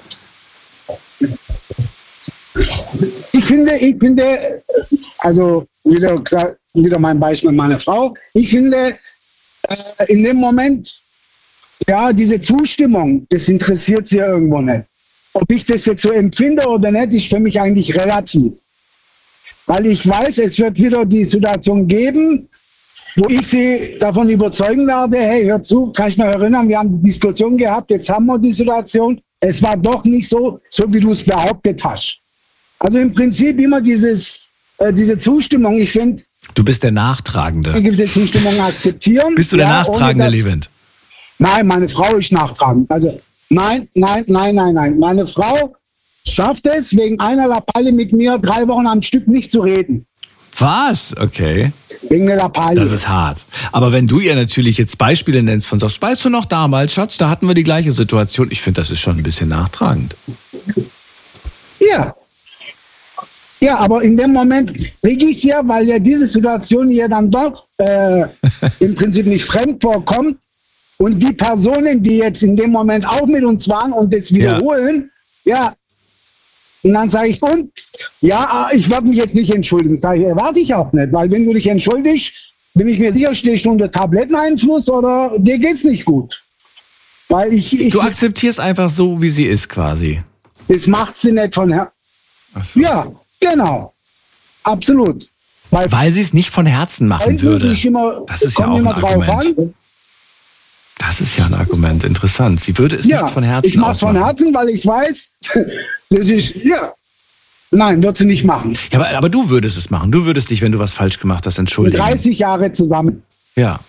Ich finde, ich finde, also wieder gesagt, wieder mein Beispiel meiner Frau. Ich finde, äh, in dem Moment, ja, diese Zustimmung, das interessiert sie irgendwo nicht. Ob ich das jetzt so empfinde oder nicht, ist für mich eigentlich relativ. Weil ich weiß, es wird wieder die Situation geben, wo ich sie davon überzeugen werde, hey, hör zu, kann ich noch erinnern, wir haben die Diskussion gehabt, jetzt haben wir die Situation, es war doch nicht so, so wie du es behauptet hast. Also im Prinzip immer dieses, äh, diese Zustimmung, ich finde, Du bist der Nachtragende. eine gewisse Zustimmung akzeptieren. Bist du der ja, Nachtragende, ohne dass- Levent? Nein, meine Frau ist nachtragend. Also nein, nein, nein, nein, nein. Meine Frau schafft es, wegen einer Lappalle mit mir drei Wochen am Stück nicht zu reden. Was? Okay. Wegen der Lappalie. Das ist hart. Aber wenn du ihr natürlich jetzt Beispiele nennst von sagst, weißt du noch damals, Schatz, da hatten wir die gleiche Situation. Ich finde, das ist schon ein bisschen nachtragend. Ja. Ja, aber in dem Moment kriege ich ja, weil ja diese Situation ja dann doch äh, im Prinzip nicht fremd vorkommt und die Personen, die jetzt in dem Moment auch mit uns waren und das wiederholen, ja, ja und dann sage ich, und? Ja, ich werde mich jetzt nicht entschuldigen. Sage ich, erwarte ich auch nicht, weil wenn du dich entschuldigst, bin ich mir sicher, stehst du unter Tabletteneinfluss oder dir geht's nicht gut. Weil ich, ich du akzeptierst einfach so, wie sie ist quasi. Das macht sie nicht von her. So. Ja, genau. Absolut. Weil, Weil sie es nicht von Herzen machen würde. Immer, das ist ja auch ein Argument. Das ist ja ein Argument. Interessant. Sie würde es ja, nicht von Herzen ich mache es von Herzen, weil ich weiß, das ist, ja. Nein, wird sie nicht machen. Ja, aber, aber du würdest es machen. Du würdest dich, wenn du was falsch gemacht hast, entschuldigen. dreißig Jahre zusammen. Ja.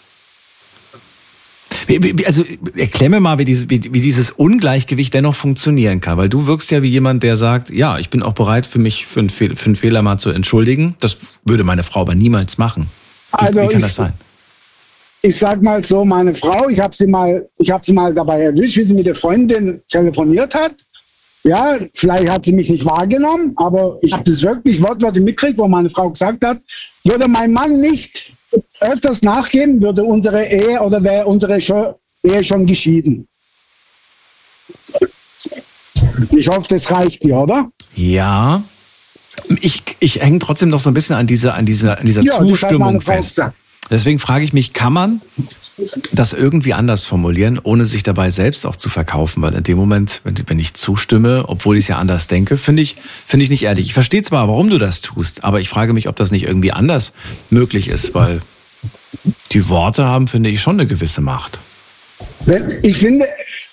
Also erklär mir mal, wie, diese, wie, wie dieses Ungleichgewicht dennoch funktionieren kann. Weil du wirkst ja wie jemand, der sagt, ja, ich bin auch bereit, für mich für einen, Fehl, für einen Fehler mal zu entschuldigen. Das würde meine Frau aber niemals machen. Wie, also wie kann ich, das sein? Ich sag mal so, meine Frau, ich habe sie mal, ich habe sie mal dabei erwischt, wie sie mit der Freundin telefoniert hat. Ja, vielleicht hat sie mich nicht wahrgenommen, aber ich habe das wirklich wortwörtlich mitgekriegt, wo meine Frau gesagt hat, würde mein Mann nicht öfters nachgeben, würde unsere Ehe oder wäre unsere Ehe schon geschieden. Ich hoffe, das reicht dir, oder? Ja. Ich, ich hänge trotzdem noch so ein bisschen an dieser, an dieser, an dieser ja, Zustimmung fest. Deswegen frage ich mich, kann man das irgendwie anders formulieren, ohne sich dabei selbst auch zu verkaufen? Weil in dem Moment, wenn, wenn ich zustimme, obwohl ich es ja anders denke, finde ich, finde ich nicht ehrlich. Ich verstehe zwar, warum du das tust, aber ich frage mich, ob das nicht irgendwie anders möglich ist, weil die Worte haben, finde ich, schon eine gewisse Macht. Ich finde,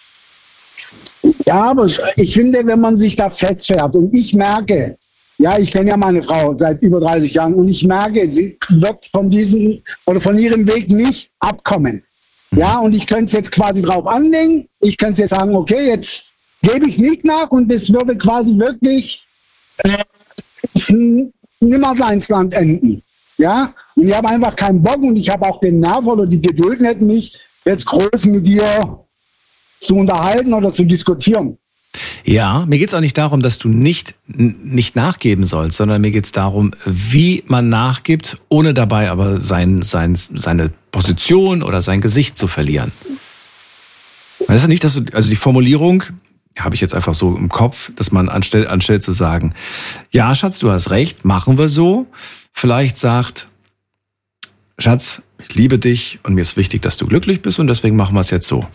ja, aber ich finde, wenn man sich da fett fährt und ich merke, ja, ich kenne ja meine Frau seit über dreißig Jahren und ich merke, sie wird von diesem oder von ihrem Weg nicht abkommen. Ja, und ich könnte es jetzt quasi drauf anlegen. Ich könnte jetzt sagen, okay, jetzt gebe ich nicht nach und das würde quasi wirklich äh, Nimmerleinsland enden. Ja, und ich habe einfach keinen Bock und ich habe auch den Nerv oder die Geduld nicht, mich jetzt groß mit dir zu unterhalten oder zu diskutieren. Ja, mir geht es auch nicht darum, dass du nicht, nicht nachgeben sollst, sondern mir geht es darum, wie man nachgibt, ohne dabei aber sein, sein, seine Position oder sein Gesicht zu verlieren. Weißt du nicht, dass du, also die Formulierung habe ich jetzt einfach so im Kopf, dass man anstelle, anstelle zu sagen, ja, Schatz, du hast recht, machen wir so, vielleicht sagt, Schatz, ich liebe dich und mir ist wichtig, dass du glücklich bist und deswegen machen wir es jetzt so.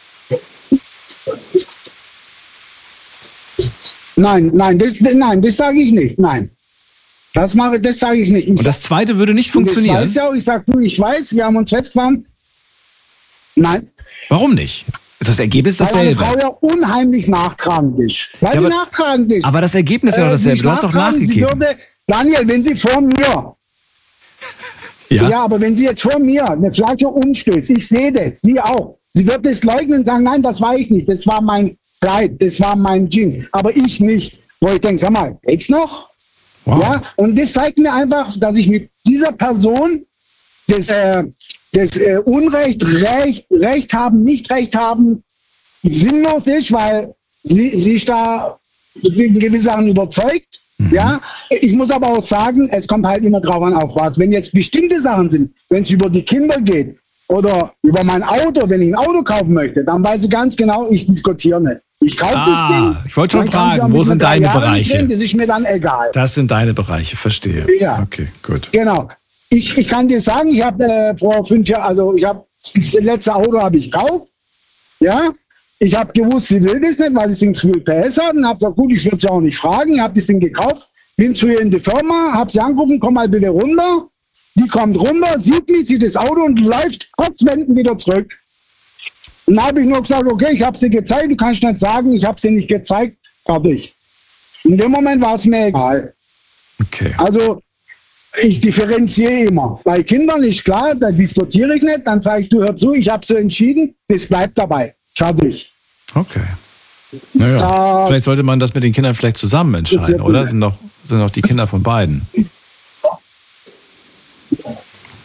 Nein, nein, das, nein, das sage ich nicht. Nein, das mache, das sage ich nicht. Ich und das Zweite würde nicht funktionieren. Das weiß ja auch. Ich sage, du, ich weiß, wir haben uns festgefahren. Nein. Warum nicht? Das Ergebnis ist weil dasselbe. Weil eine Frau ja unheimlich nachtragend ist. Weil ja, sie aber, nachtragend ist. Aber das Ergebnis wäre äh, dasselbe. Du hast doch nachgegeben. Würde, Daniel, wenn sie vor mir, ja. ja, aber wenn sie jetzt vor mir eine Flasche umstößt, ich sehe das, sie auch. Sie wird das leugnen und sagen, nein, das war ich nicht. Das war mein Kleid, das war mein Jeans, aber ich nicht. Wo ich denke, sag mal, geht's noch? Wow. Ja, und das zeigt mir einfach, dass ich mit dieser Person das, äh, das äh, Unrecht, Recht, Recht haben, nicht Recht haben, sinnlos ist, weil sie, sie ist da in gewissen Sachen überzeugt. Mhm. Ja, ich muss aber auch sagen, es kommt halt immer drauf an, auf was. Wenn jetzt bestimmte Sachen sind, wenn es über die Kinder geht oder über mein Auto, wenn ich ein Auto kaufen möchte, dann weiß ich ganz genau, ich diskutiere nicht. Ich kaufe ah, das Ding. Ich wollte schon fragen, wo sind deine Bereiche? Reden, das ist mir dann egal. Das sind deine Bereiche, verstehe. Ja. Okay, gut. Genau. Ich, ich kann dir sagen, ich habe äh, vor fünf Jahren, also ich habe das letzte Auto habe ich gekauft. Ja. Ich habe gewusst, sie will das nicht, weil das Ding zu viel P S hat. Und habe gesagt, gut, ich würde sie auch nicht fragen. Ich habe das Ding gekauft, bin zu ihr in die Firma, habe sie angerufen, komm mal bitte runter. Die kommt runter, sieht mich, sieht das Auto und läuft kurz wenden wieder zurück. Und dann habe ich nur gesagt, okay, ich habe sie gezeigt, du kannst nicht sagen, ich habe sie nicht gezeigt, fertig. In dem Moment war es mir egal. Okay. Also ich differenziere immer. Bei Kindern ist klar, da diskutiere ich nicht, dann sage ich, du hör zu, ich habe so entschieden, das bleibt dabei. Fertig. Okay. Naja, äh, vielleicht sollte man das mit den Kindern vielleicht zusammen entscheiden, oder? Sind doch, sind doch die Kinder von beiden.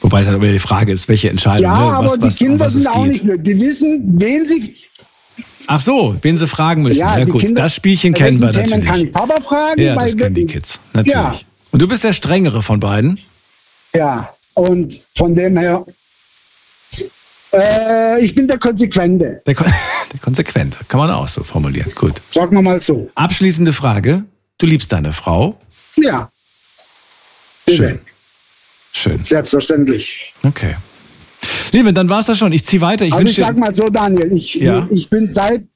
Wobei es halt immer die Frage ist, welche Entscheidung. Ja, ne? was, aber was, die Kinder um was sind es auch geht. nicht blöd. Die wissen, wen sie... Ach so, wen sie fragen müssen. Ja, Ja, die gut, Kinder- das Spielchen bei kennen wir welchen Themen natürlich. kann ich Papa fragen? Ja, Bei das kennen die welchen- Kids. Natürlich. Ja. Und du bist der strengere von beiden? Ja, und von dem her... Äh, ich bin der Konsequente. Der, Kon der Konsequente. Kann man auch so formulieren. Gut. Sagen wir mal so. Abschließende Frage. Du liebst deine Frau? Ja. Bitte. Schön. Schön. Selbstverständlich. Okay. Liebe, dann war's das schon. Ich ziehe weiter. Ich Also ich wünsche sag mal so, Daniel, ich, Ja. ich bin seit...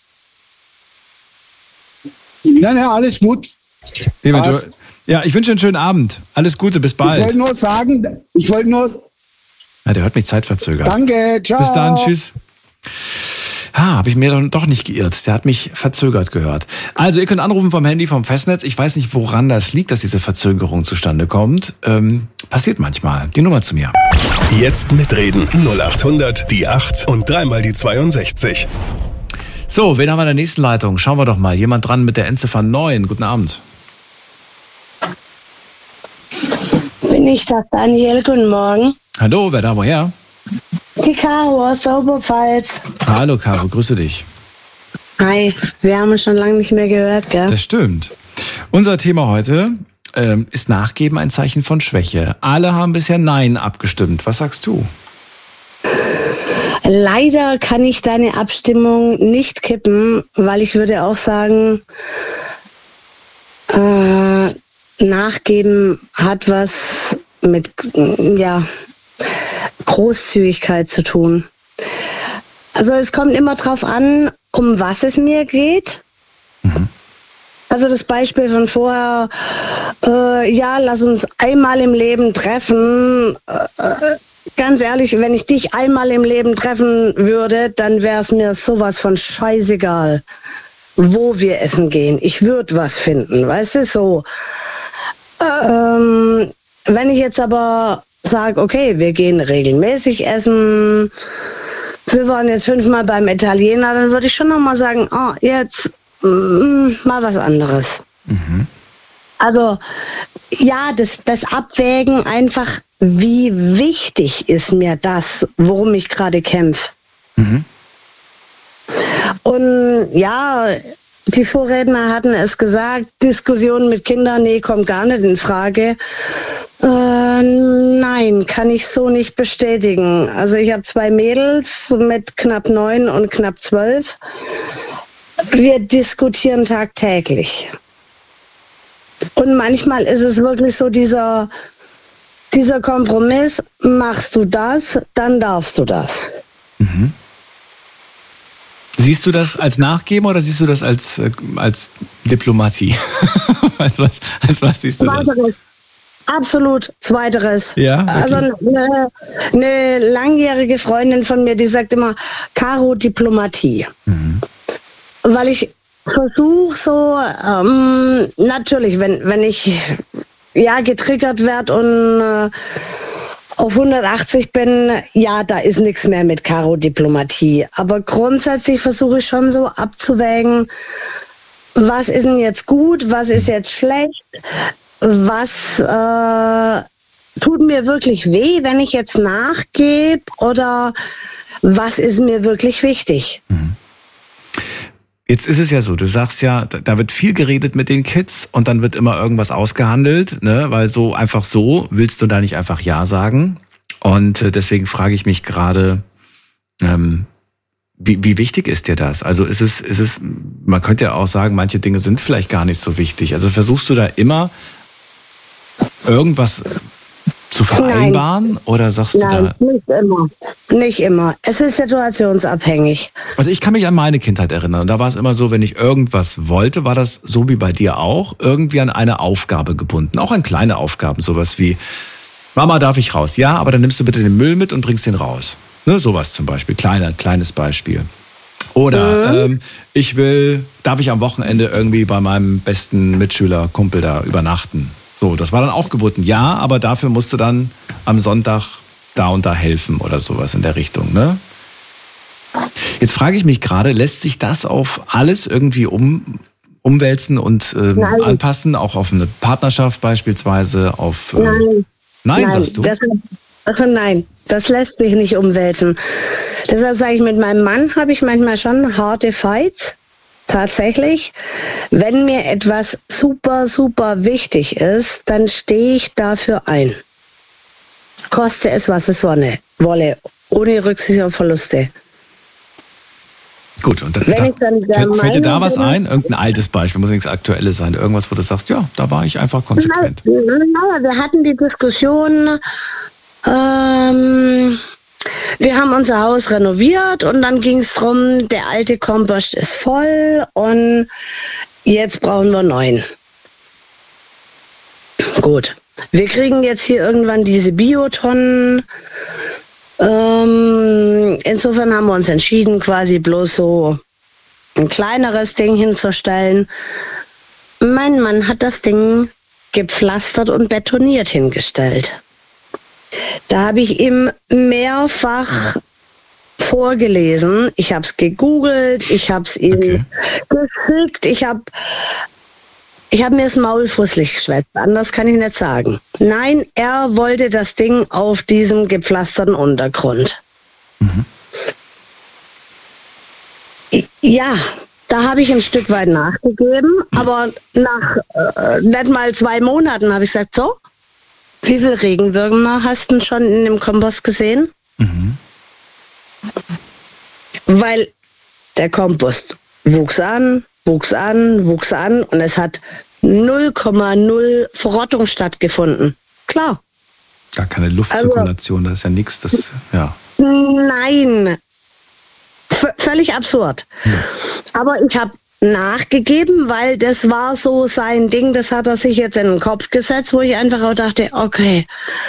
Nein, ja, alles gut. Liebe, du, passt. ja, ich wünsche einen schönen Abend. Alles Gute, bis Ich bald. wollte nur sagen, ich wollte nur... Ja, der hört mich zeitverzögert. Danke, ciao. Bis dann, tschüss. Ha, habe ich mir doch- doch nicht geirrt. Der hat mich verzögert gehört. Also, ihr könnt anrufen vom Handy, vom Festnetz. Ich weiß nicht, woran das liegt, dass diese Verzögerung zustande kommt. Ähm, passiert manchmal. Die Nummer zu mir. Jetzt mitreden. null acht hundert, die acht und dreimal die zweiundsechzig. So, wen haben wir in der nächsten Leitung? Schauen wir doch mal. Jemand dran mit der Endziffer neun. Guten Abend. Bin ich das, Daniel? Guten Morgen. Hallo, wer da, woher? Die Caro aus der Oberpfalz. Hallo, Caro, grüße dich. Hi, wir haben uns schon lange nicht mehr gehört, gell? Das stimmt. Unser Thema heute ähm, ist Nachgeben ein Zeichen von Schwäche. Alle haben bisher Nein abgestimmt. Was sagst du? Leider kann ich deine Abstimmung nicht kippen, weil ich würde auch sagen, äh, Nachgeben hat was mit, ja, Großzügigkeit zu tun. Also es kommt immer drauf an, um was es mir geht. Mhm. Also das Beispiel von vorher, äh, ja, lass uns einmal im Leben treffen. Äh, ganz ehrlich, wenn ich dich einmal im Leben treffen würde, dann wäre es mir sowas von scheißegal, wo wir essen gehen. Ich würde was finden, weißt du, so. Ähm, wenn ich jetzt aber sage, okay, wir gehen regelmäßig essen, wir waren jetzt fünfmal beim Italiener, dann würde ich schon nochmal sagen, oh, jetzt mm, mal was anderes. Mhm. Also, ja, das, das Abwägen einfach, wie wichtig ist mir das, worum ich gerade kämpfe. Mhm. Und ja, die Vorredner hatten es gesagt, Diskussion mit Kindern, nee, kommt gar nicht in Frage. Äh, nein, kann ich so nicht bestätigen. Also ich habe zwei Mädels mit knapp neun und knapp zwölf. Wir diskutieren tagtäglich. Und manchmal ist es wirklich so dieser, dieser Kompromiss, machst du das, dann darfst du das. Mhm. Siehst du das als Nachgeben oder siehst du das als, äh, als Diplomatie? als, was, als was siehst du das? Zweiteres. Absolut, zweiteres. Ja, wirklich? Also eine, eine langjährige Freundin von mir, die sagt immer, Caro, Diplomatie. Mhm. Weil ich versuche so, ähm, natürlich, wenn, wenn ich ja getriggert werde und äh, auf hundertachtzig bin, ja, da ist nichts mehr mit Karo-Diplomatie. Aber grundsätzlich versuche ich schon so abzuwägen, was ist denn jetzt gut, was ist jetzt schlecht, was äh, tut mir wirklich weh, wenn ich jetzt nachgebe, oder was ist mir wirklich wichtig. Jetzt ist es ja so, du sagst ja, da wird viel geredet mit den Kids und dann wird immer irgendwas ausgehandelt, ne? Weil so einfach so willst du da nicht einfach Ja sagen. Und deswegen frage ich mich gerade, ähm, wie, wie wichtig ist dir das? Also ist es, ist es, man könnte ja auch sagen, manche Dinge sind vielleicht gar nicht so wichtig. Also versuchst du da immer irgendwas zu vereinbaren? Nein. Oder sagst Nein, du da? Nicht immer. Nicht immer. Es ist situationsabhängig. Also ich kann mich an meine Kindheit erinnern. Und da war es immer so, wenn ich irgendwas wollte, war das so wie bei dir auch, irgendwie an eine Aufgabe gebunden. Auch an kleine Aufgaben. Sowas wie, Mama, darf ich raus? Ja, aber dann nimmst du bitte den Müll mit und bringst den raus. Ne, sowas zum Beispiel. Kleiner, kleines Beispiel. Oder mhm. ähm, ich will, darf ich am Wochenende irgendwie bei meinem besten Mitschüler, Kumpel da übernachten? So, das war dann auch geboten. Ja, aber dafür musst du dann am Sonntag da und da helfen oder sowas in der Richtung, ne? Jetzt frage ich mich gerade, lässt sich das auf alles irgendwie um, umwälzen und ähm, anpassen? Auch auf eine Partnerschaft beispielsweise? Auf, äh, Nein. Nein, Nein, sagst du? Deshalb, Also nein, das lässt sich nicht umwälzen. Deshalb sage ich, mit meinem Mann habe ich manchmal schon harte Fights. Tatsächlich. Wenn mir etwas super, super wichtig ist, dann stehe ich dafür ein. Koste es, was es wolle. Ohne Rücksicht auf Verluste. Gut, und da, Wenn ich dann der fällt, fällt dir da Meinung was bin- ein? Irgendein altes Beispiel, muss nichts Aktuelles sein. Irgendwas, wo du sagst, ja, da war ich einfach konsequent. Na, na, wir hatten die Diskussion, ähm, wir haben unser Haus renoviert und dann ging es darum, der alte Kompost ist voll und jetzt brauchen wir neuen. Gut, wir kriegen jetzt hier irgendwann diese Biotonnen. Ähm, insofern haben wir uns entschieden, quasi bloß so ein kleineres Ding hinzustellen. Mein Mann hat das Ding gepflastert und betoniert hingestellt. Da habe ich ihm mehrfach vorgelesen. Ich habe es gegoogelt, ich habe es ihm Okay. geschickt, ich habe ich hab mir das Maul fusselig geschwätzt. Anders kann ich nicht sagen. Nein, er wollte das Ding auf diesem gepflasterten Untergrund. Mhm. Ja, da habe ich ein Stück weit nachgegeben, aber nach äh, nicht mal zwei Monaten habe ich gesagt, so, wie viel Regenwürmer hast du schon in dem Kompost gesehen? Mhm. Weil der Kompost wuchs an, wuchs an, wuchs an und es hat null Komma null Verrottung stattgefunden. Klar. Gar keine Luftzirkulation, das ist ja nichts. Das, ja. Nein. V- völlig absurd. Aber ich habe nachgegeben, weil das war so sein Ding, das hat er sich jetzt in den Kopf gesetzt, wo ich einfach auch dachte, okay,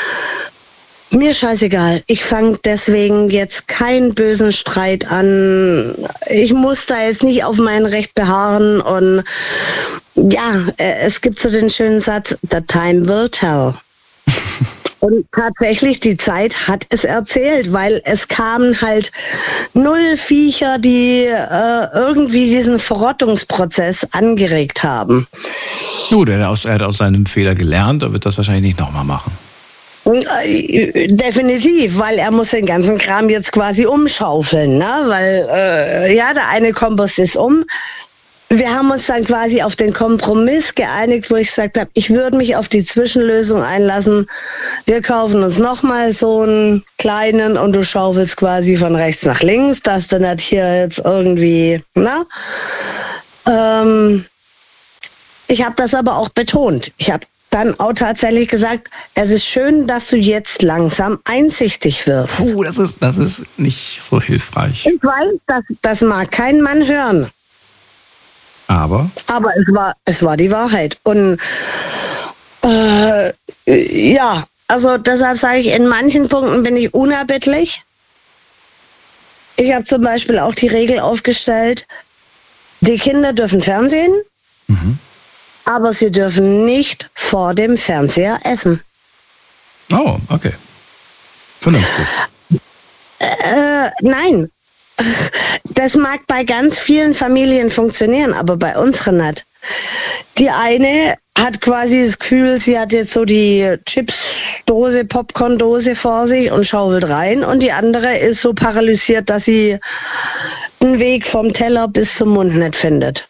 mir scheißegal, ich fange deswegen jetzt keinen bösen Streit an. Ich muss da jetzt nicht auf mein Recht beharren und ja, äh, es gibt so den schönen Satz, the time will tell. Und tatsächlich, die Zeit hat es erzählt, weil es kamen halt null Viecher, die äh, irgendwie diesen Verrottungsprozess angeregt haben. Gut, er hat, aus, er hat aus seinem Fehler gelernt, er wird das wahrscheinlich nicht nochmal machen. Und, äh, definitiv, weil er muss den ganzen Kram jetzt quasi umschaufeln, ne? Weil äh, ja, der eine Kompost ist um. Wir haben uns dann quasi auf den Kompromiss geeinigt, wo ich gesagt habe, ich würde mich auf die Zwischenlösung einlassen. Wir kaufen uns nochmal so einen kleinen und du schaufelst quasi von rechts nach links, dass du nicht hier jetzt irgendwie, na? Ähm, ich habe das aber auch betont. Ich habe dann auch tatsächlich gesagt, es ist schön, dass du jetzt langsam einsichtig wirst. Puh, das ist, das ist nicht so hilfreich. Ich weiß, das, das mag kein Mann hören. Aber Aber es war, es war die Wahrheit. Und äh, ja, also deshalb sage ich, in manchen Punkten bin ich unerbittlich. Ich habe zum Beispiel auch die Regel aufgestellt, die Kinder dürfen Fernsehen, mhm. aber sie dürfen nicht vor dem Fernseher essen. Oh, okay. Vernünftig. Äh, nein. Das mag bei ganz vielen Familien funktionieren, aber bei unseren nicht. Die eine hat quasi das Gefühl, sie hat jetzt so die Chipsdose, Popcorndose vor sich und schaufelt rein, und die andere ist so paralysiert, dass sie den Weg vom Teller bis zum Mund nicht findet.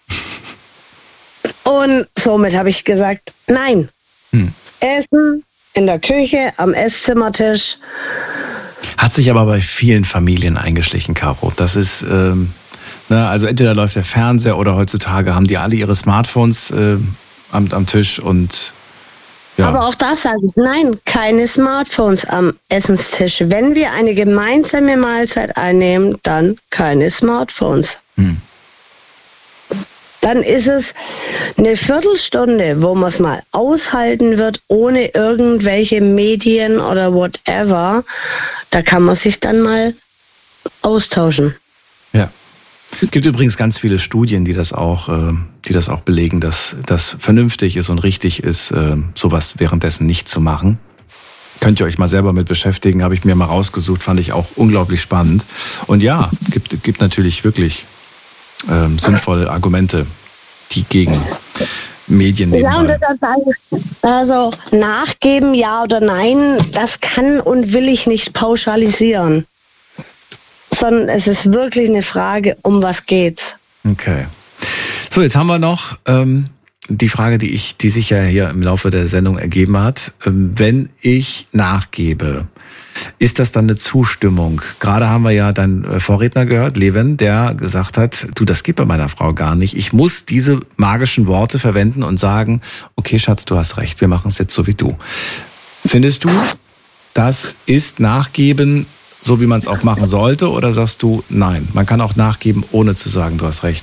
Und somit habe ich gesagt, nein. Hm. Essen in der Küche, am Esszimmertisch. Hat sich aber bei vielen Familien eingeschlichen, Caro. Das ist, ähm, ne, also entweder läuft der Fernseher oder heutzutage haben die alle ihre Smartphones äh, am, am Tisch und ja. Aber auch das sage ich, nein, keine Smartphones am Essenstisch. Wenn wir eine gemeinsame Mahlzeit einnehmen, dann keine Smartphones. Hm. Dann ist es eine Viertelstunde, wo man es mal aushalten wird, ohne irgendwelche Medien oder whatever. Da kann man sich dann mal austauschen. Ja. Es gibt übrigens ganz viele Studien, die das auch, äh, die das auch belegen, dass das vernünftig ist und richtig ist, äh, sowas währenddessen nicht zu machen. Könnt ihr euch mal selber mit beschäftigen, habe ich mir mal rausgesucht, fand ich auch unglaublich spannend. Und ja, gibt, gibt natürlich wirklich ähm, sinnvolle Argumente, die gegen Medien Ja, und nebenbei. das sage ich, also nachgeben, ja oder nein, das kann und will ich nicht pauschalisieren. Sondern es ist wirklich eine Frage, um was geht's. Okay. So, jetzt haben wir noch ähm, die Frage, die ich, die sich ja hier im Laufe der Sendung ergeben hat. Ähm, wenn ich nachgebe, ist das dann eine Zustimmung? Gerade haben wir ja deinen Vorredner gehört, Leven, der gesagt hat, du, das geht bei meiner Frau gar nicht. Ich muss diese magischen Worte verwenden und sagen, okay, Schatz, du hast recht, wir machen es jetzt so wie du. Findest du, das ist Nachgeben, so wie man es auch machen sollte? Oder sagst du, nein, man kann auch nachgeben, ohne zu sagen, du hast recht?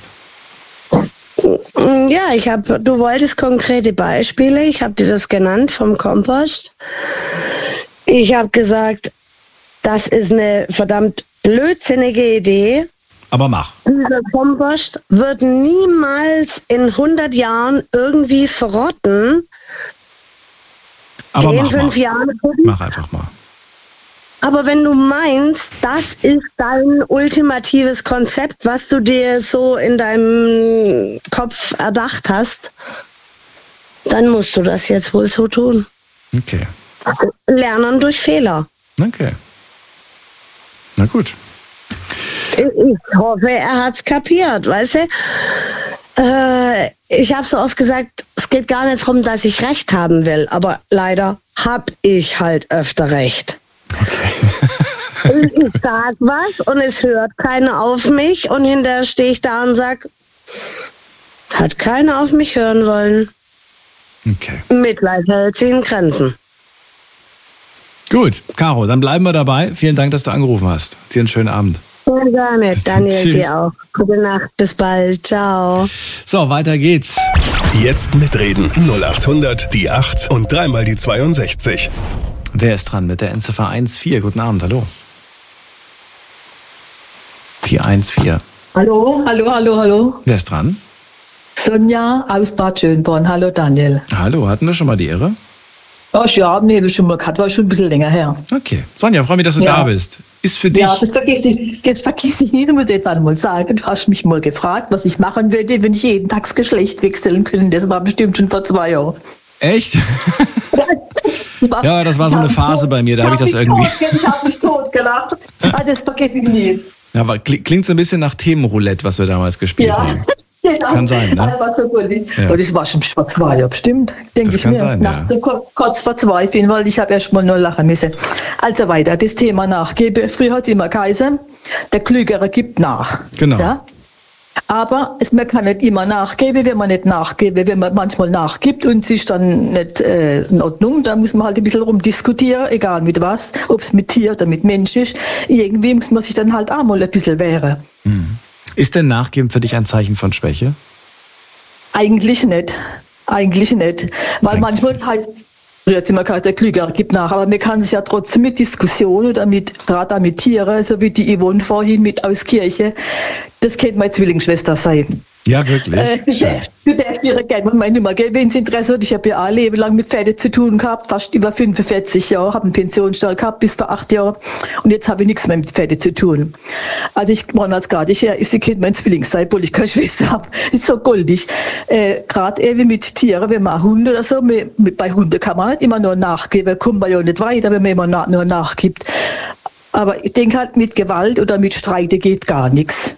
Ja, ich habe, du wolltest konkrete Beispiele, ich habe dir das genannt vom Kompost. Ich habe gesagt, das ist eine verdammt blödsinnige Idee. Aber mach. Dieser Kompost wird niemals in hundert Jahren irgendwie verrotten. Aber in mach fünf mal. Jahren. Mach einfach mal. Aber wenn du meinst, das ist dein ultimatives Konzept, was du dir so in deinem Kopf erdacht hast, dann musst du das jetzt wohl so tun. Okay. Lernen durch Fehler. Okay. Na gut. Ich hoffe, er hat's kapiert, weißt du? Äh, ich habe so oft gesagt, es geht gar nicht darum, dass ich Recht haben will, aber leider hab ich halt öfter Recht. Okay. Ich sag was und es hört keiner auf mich und hinterher stehe ich da und sag, hat keiner auf mich hören wollen. Okay. Mitleid hält sich in Grenzen. Gut, Caro, dann bleiben wir dabei. Vielen Dank, dass du angerufen hast. Dir einen schönen Abend. Sehr gerne, Bis dann. Daniel, Tschüss. dir auch. Gute Nacht, bis bald, ciao. So, weiter geht's. Jetzt mitreden. null acht hundert, die acht und dreimal die zweiundsechzig. Wer ist dran mit der Endziffer eins vier? Guten Abend, hallo. Die eins vier. Hallo, hallo, hallo, hallo. Wer ist dran? Sonja aus Bad Schönborn. Hallo, Daniel. Hallo, hatten wir schon mal die Ehre? Ach ja, nee, das schon mal gehabt, war schon ein bisschen länger her. Okay. Sonja, freue mich, dass du Ja. da bist. Ist für dich... Ja, das vergesse ich, das vergesse ich nicht, muss ich jetzt einmal sagen. Du hast mich mal gefragt, was ich machen würde, wenn ich jeden Tag das Geschlecht wechseln könnte. Das war bestimmt schon vor zwei Jahren. Echt? Ja, das war so eine Phase bei mir, da habe ich das mich irgendwie- tot- Ich habe mich totgelacht. Ah, das vergesse ich nie. Ja, aber kli- klingt so ein bisschen nach Themenroulette, was wir damals gespielt Ja. haben. Genau. Kann sein, ne? Das war so gut. Ja. Aber das war schon vor zwei Jahren, bestimmt, denke Das ich kann mir. sein, Nach, ja. so kur- kurz vor zwei, weil ich habe erst mal nur lachen müssen. Also weiter, das Thema Nachgebe. Früher hat es immer geheißen, der Klügere gibt nach. Genau. Ja? Aber es, man kann nicht immer nachgeben, wenn man nicht nachgebe. Wenn man manchmal nachgibt und sich dann nicht äh, in Ordnung, dann muss man halt ein bisschen rumdiskutieren, egal mit was, ob es mit Tier oder mit Mensch ist. Irgendwie muss man sich dann halt auch mal ein bisschen wehren. Ist denn Nachgeben für dich ein Zeichen von Schwäche? Eigentlich nicht. Eigentlich nicht. Weil Eigentlich manchmal nicht. heißt, früher hat es immer gesagt, der Klügere gibt nach, aber man kann sich ja trotzdem mit Diskussionen oder mit, gerade auch mit Tieren, so wie die Yvonne vorhin mit aus Kirche, das könnte meine Zwillingsschwester sein. Ja, wirklich? Äh, du Schön. darfst- du darfst ihre gerne mal meine Nummer geben, wenn sie Interesse hat. Ich habe ja auch ein Leben lang mit Pferden zu tun gehabt, fast über fünfundvierzig Jahre, habe einen Pensionsstall gehabt bis vor acht Jahren und jetzt habe ich nichts mehr mit Pferden zu tun. Also ich meine als gerade her, ist die Kind mein Zwilling sein, obwohl ich keine Schwester habe. Ist so goldig. Äh, gerade eben mit Tieren, wenn man Hunde oder so, mit, mit, bei Hunden kann man nicht immer nur nachgeben, kommt man ja nicht weiter, wenn man immer na, nur nachgibt. Aber ich denke halt, mit Gewalt oder mit Streite geht gar nichts.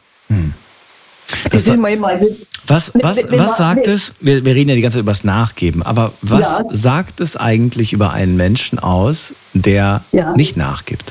Das ist immer immer Was, was, Wenn- wenn was man- sagt wenn- es, wir, wir reden ja die ganze Zeit über das Nachgeben, aber was Ja. sagt es eigentlich über einen Menschen aus, der Ja. nicht nachgibt?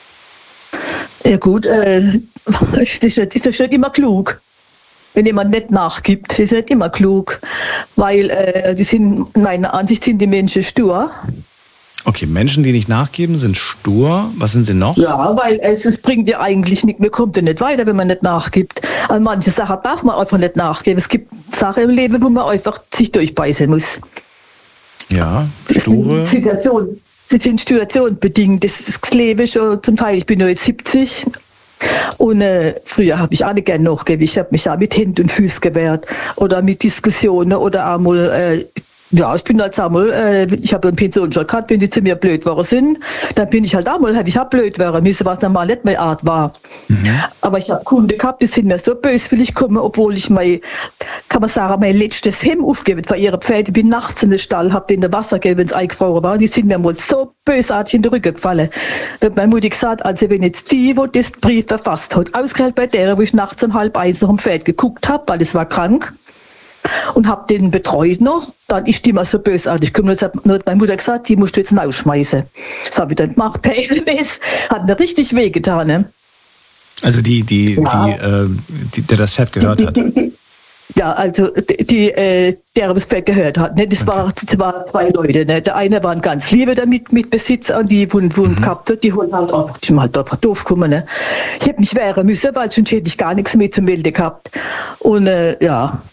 Ja gut, äh, das ist nicht, das ist nicht immer klug. Wenn jemand nicht nachgibt, das ist nicht immer klug. Weil äh, die sind, in meiner Ansicht sind die Menschen stur. Okay, Menschen, die nicht nachgeben, sind stur. Was sind sie noch? Ja, weil es, es bringt ja eigentlich nichts, man kommt ja nicht weiter, wenn man nicht nachgibt. An manche Sachen darf man einfach nicht nachgeben. Es gibt Sachen im Leben, wo man einfach sich durchbeißen muss. Ja, Das sture. sind Situationen, das sind Situationen bedingt. Das, das Leben schon zum Teil, ich bin nur jetzt siebzig. Und äh, früher habe ich auch nicht gerne nachgegeben. Ich habe mich auch mit Händen und Füßen gewehrt oder mit Diskussionen oder auch mal äh, Ja, ich bin halt einmal, äh, ich habe einen Pensionsschein gehabt, wenn die zu mir blöd waren sind, dann bin ich halt einmal, hätte ich auch blöd werden müssen, was normal nicht meine Art war. Mhm. Aber ich habe Kunden gehabt, die sind mir so böswillig gekommen, obwohl ich mein, kann man sagen, mein letztes Hemd aufgegeben für ihre Pferde. Ich bin nachts in den Stall, habe denen Wasser gegeben, wenn es eingefroren war. Die sind mir mal so bösartig in den Rücken gefallen. Da hat meine Mutter gesagt, also wenn jetzt die, wo das Brief verfasst hat, ausgerechnet bei der, wo ich nachts um halb eins noch im Pferd geguckt habe, weil es war krank, und habe den betreut noch, dann ist die immer so bösartig. Nur hat meine Mutter gesagt, die musst du jetzt rausschmeißen. Das habe ich dann gemacht, per S M S. Hat mir richtig wehgetan. Ne? Also die, die, ja. die, äh, die, der das Pferd gehört hat. Ja, also die, die äh, der das Pferd gehört hat. Ne? Das, okay. war, das waren zwei Leute. Ne? Der eine war ein ganz lieber damit mit Besitzer und die wurden mhm. gehabt hat, die wurden halt einfach, die halt einfach doof gekommen. Ne? Ich hätte mich wehren müssen, weil sonst hätte ich gar nichts mehr zu melden gehabt. Und äh, ja,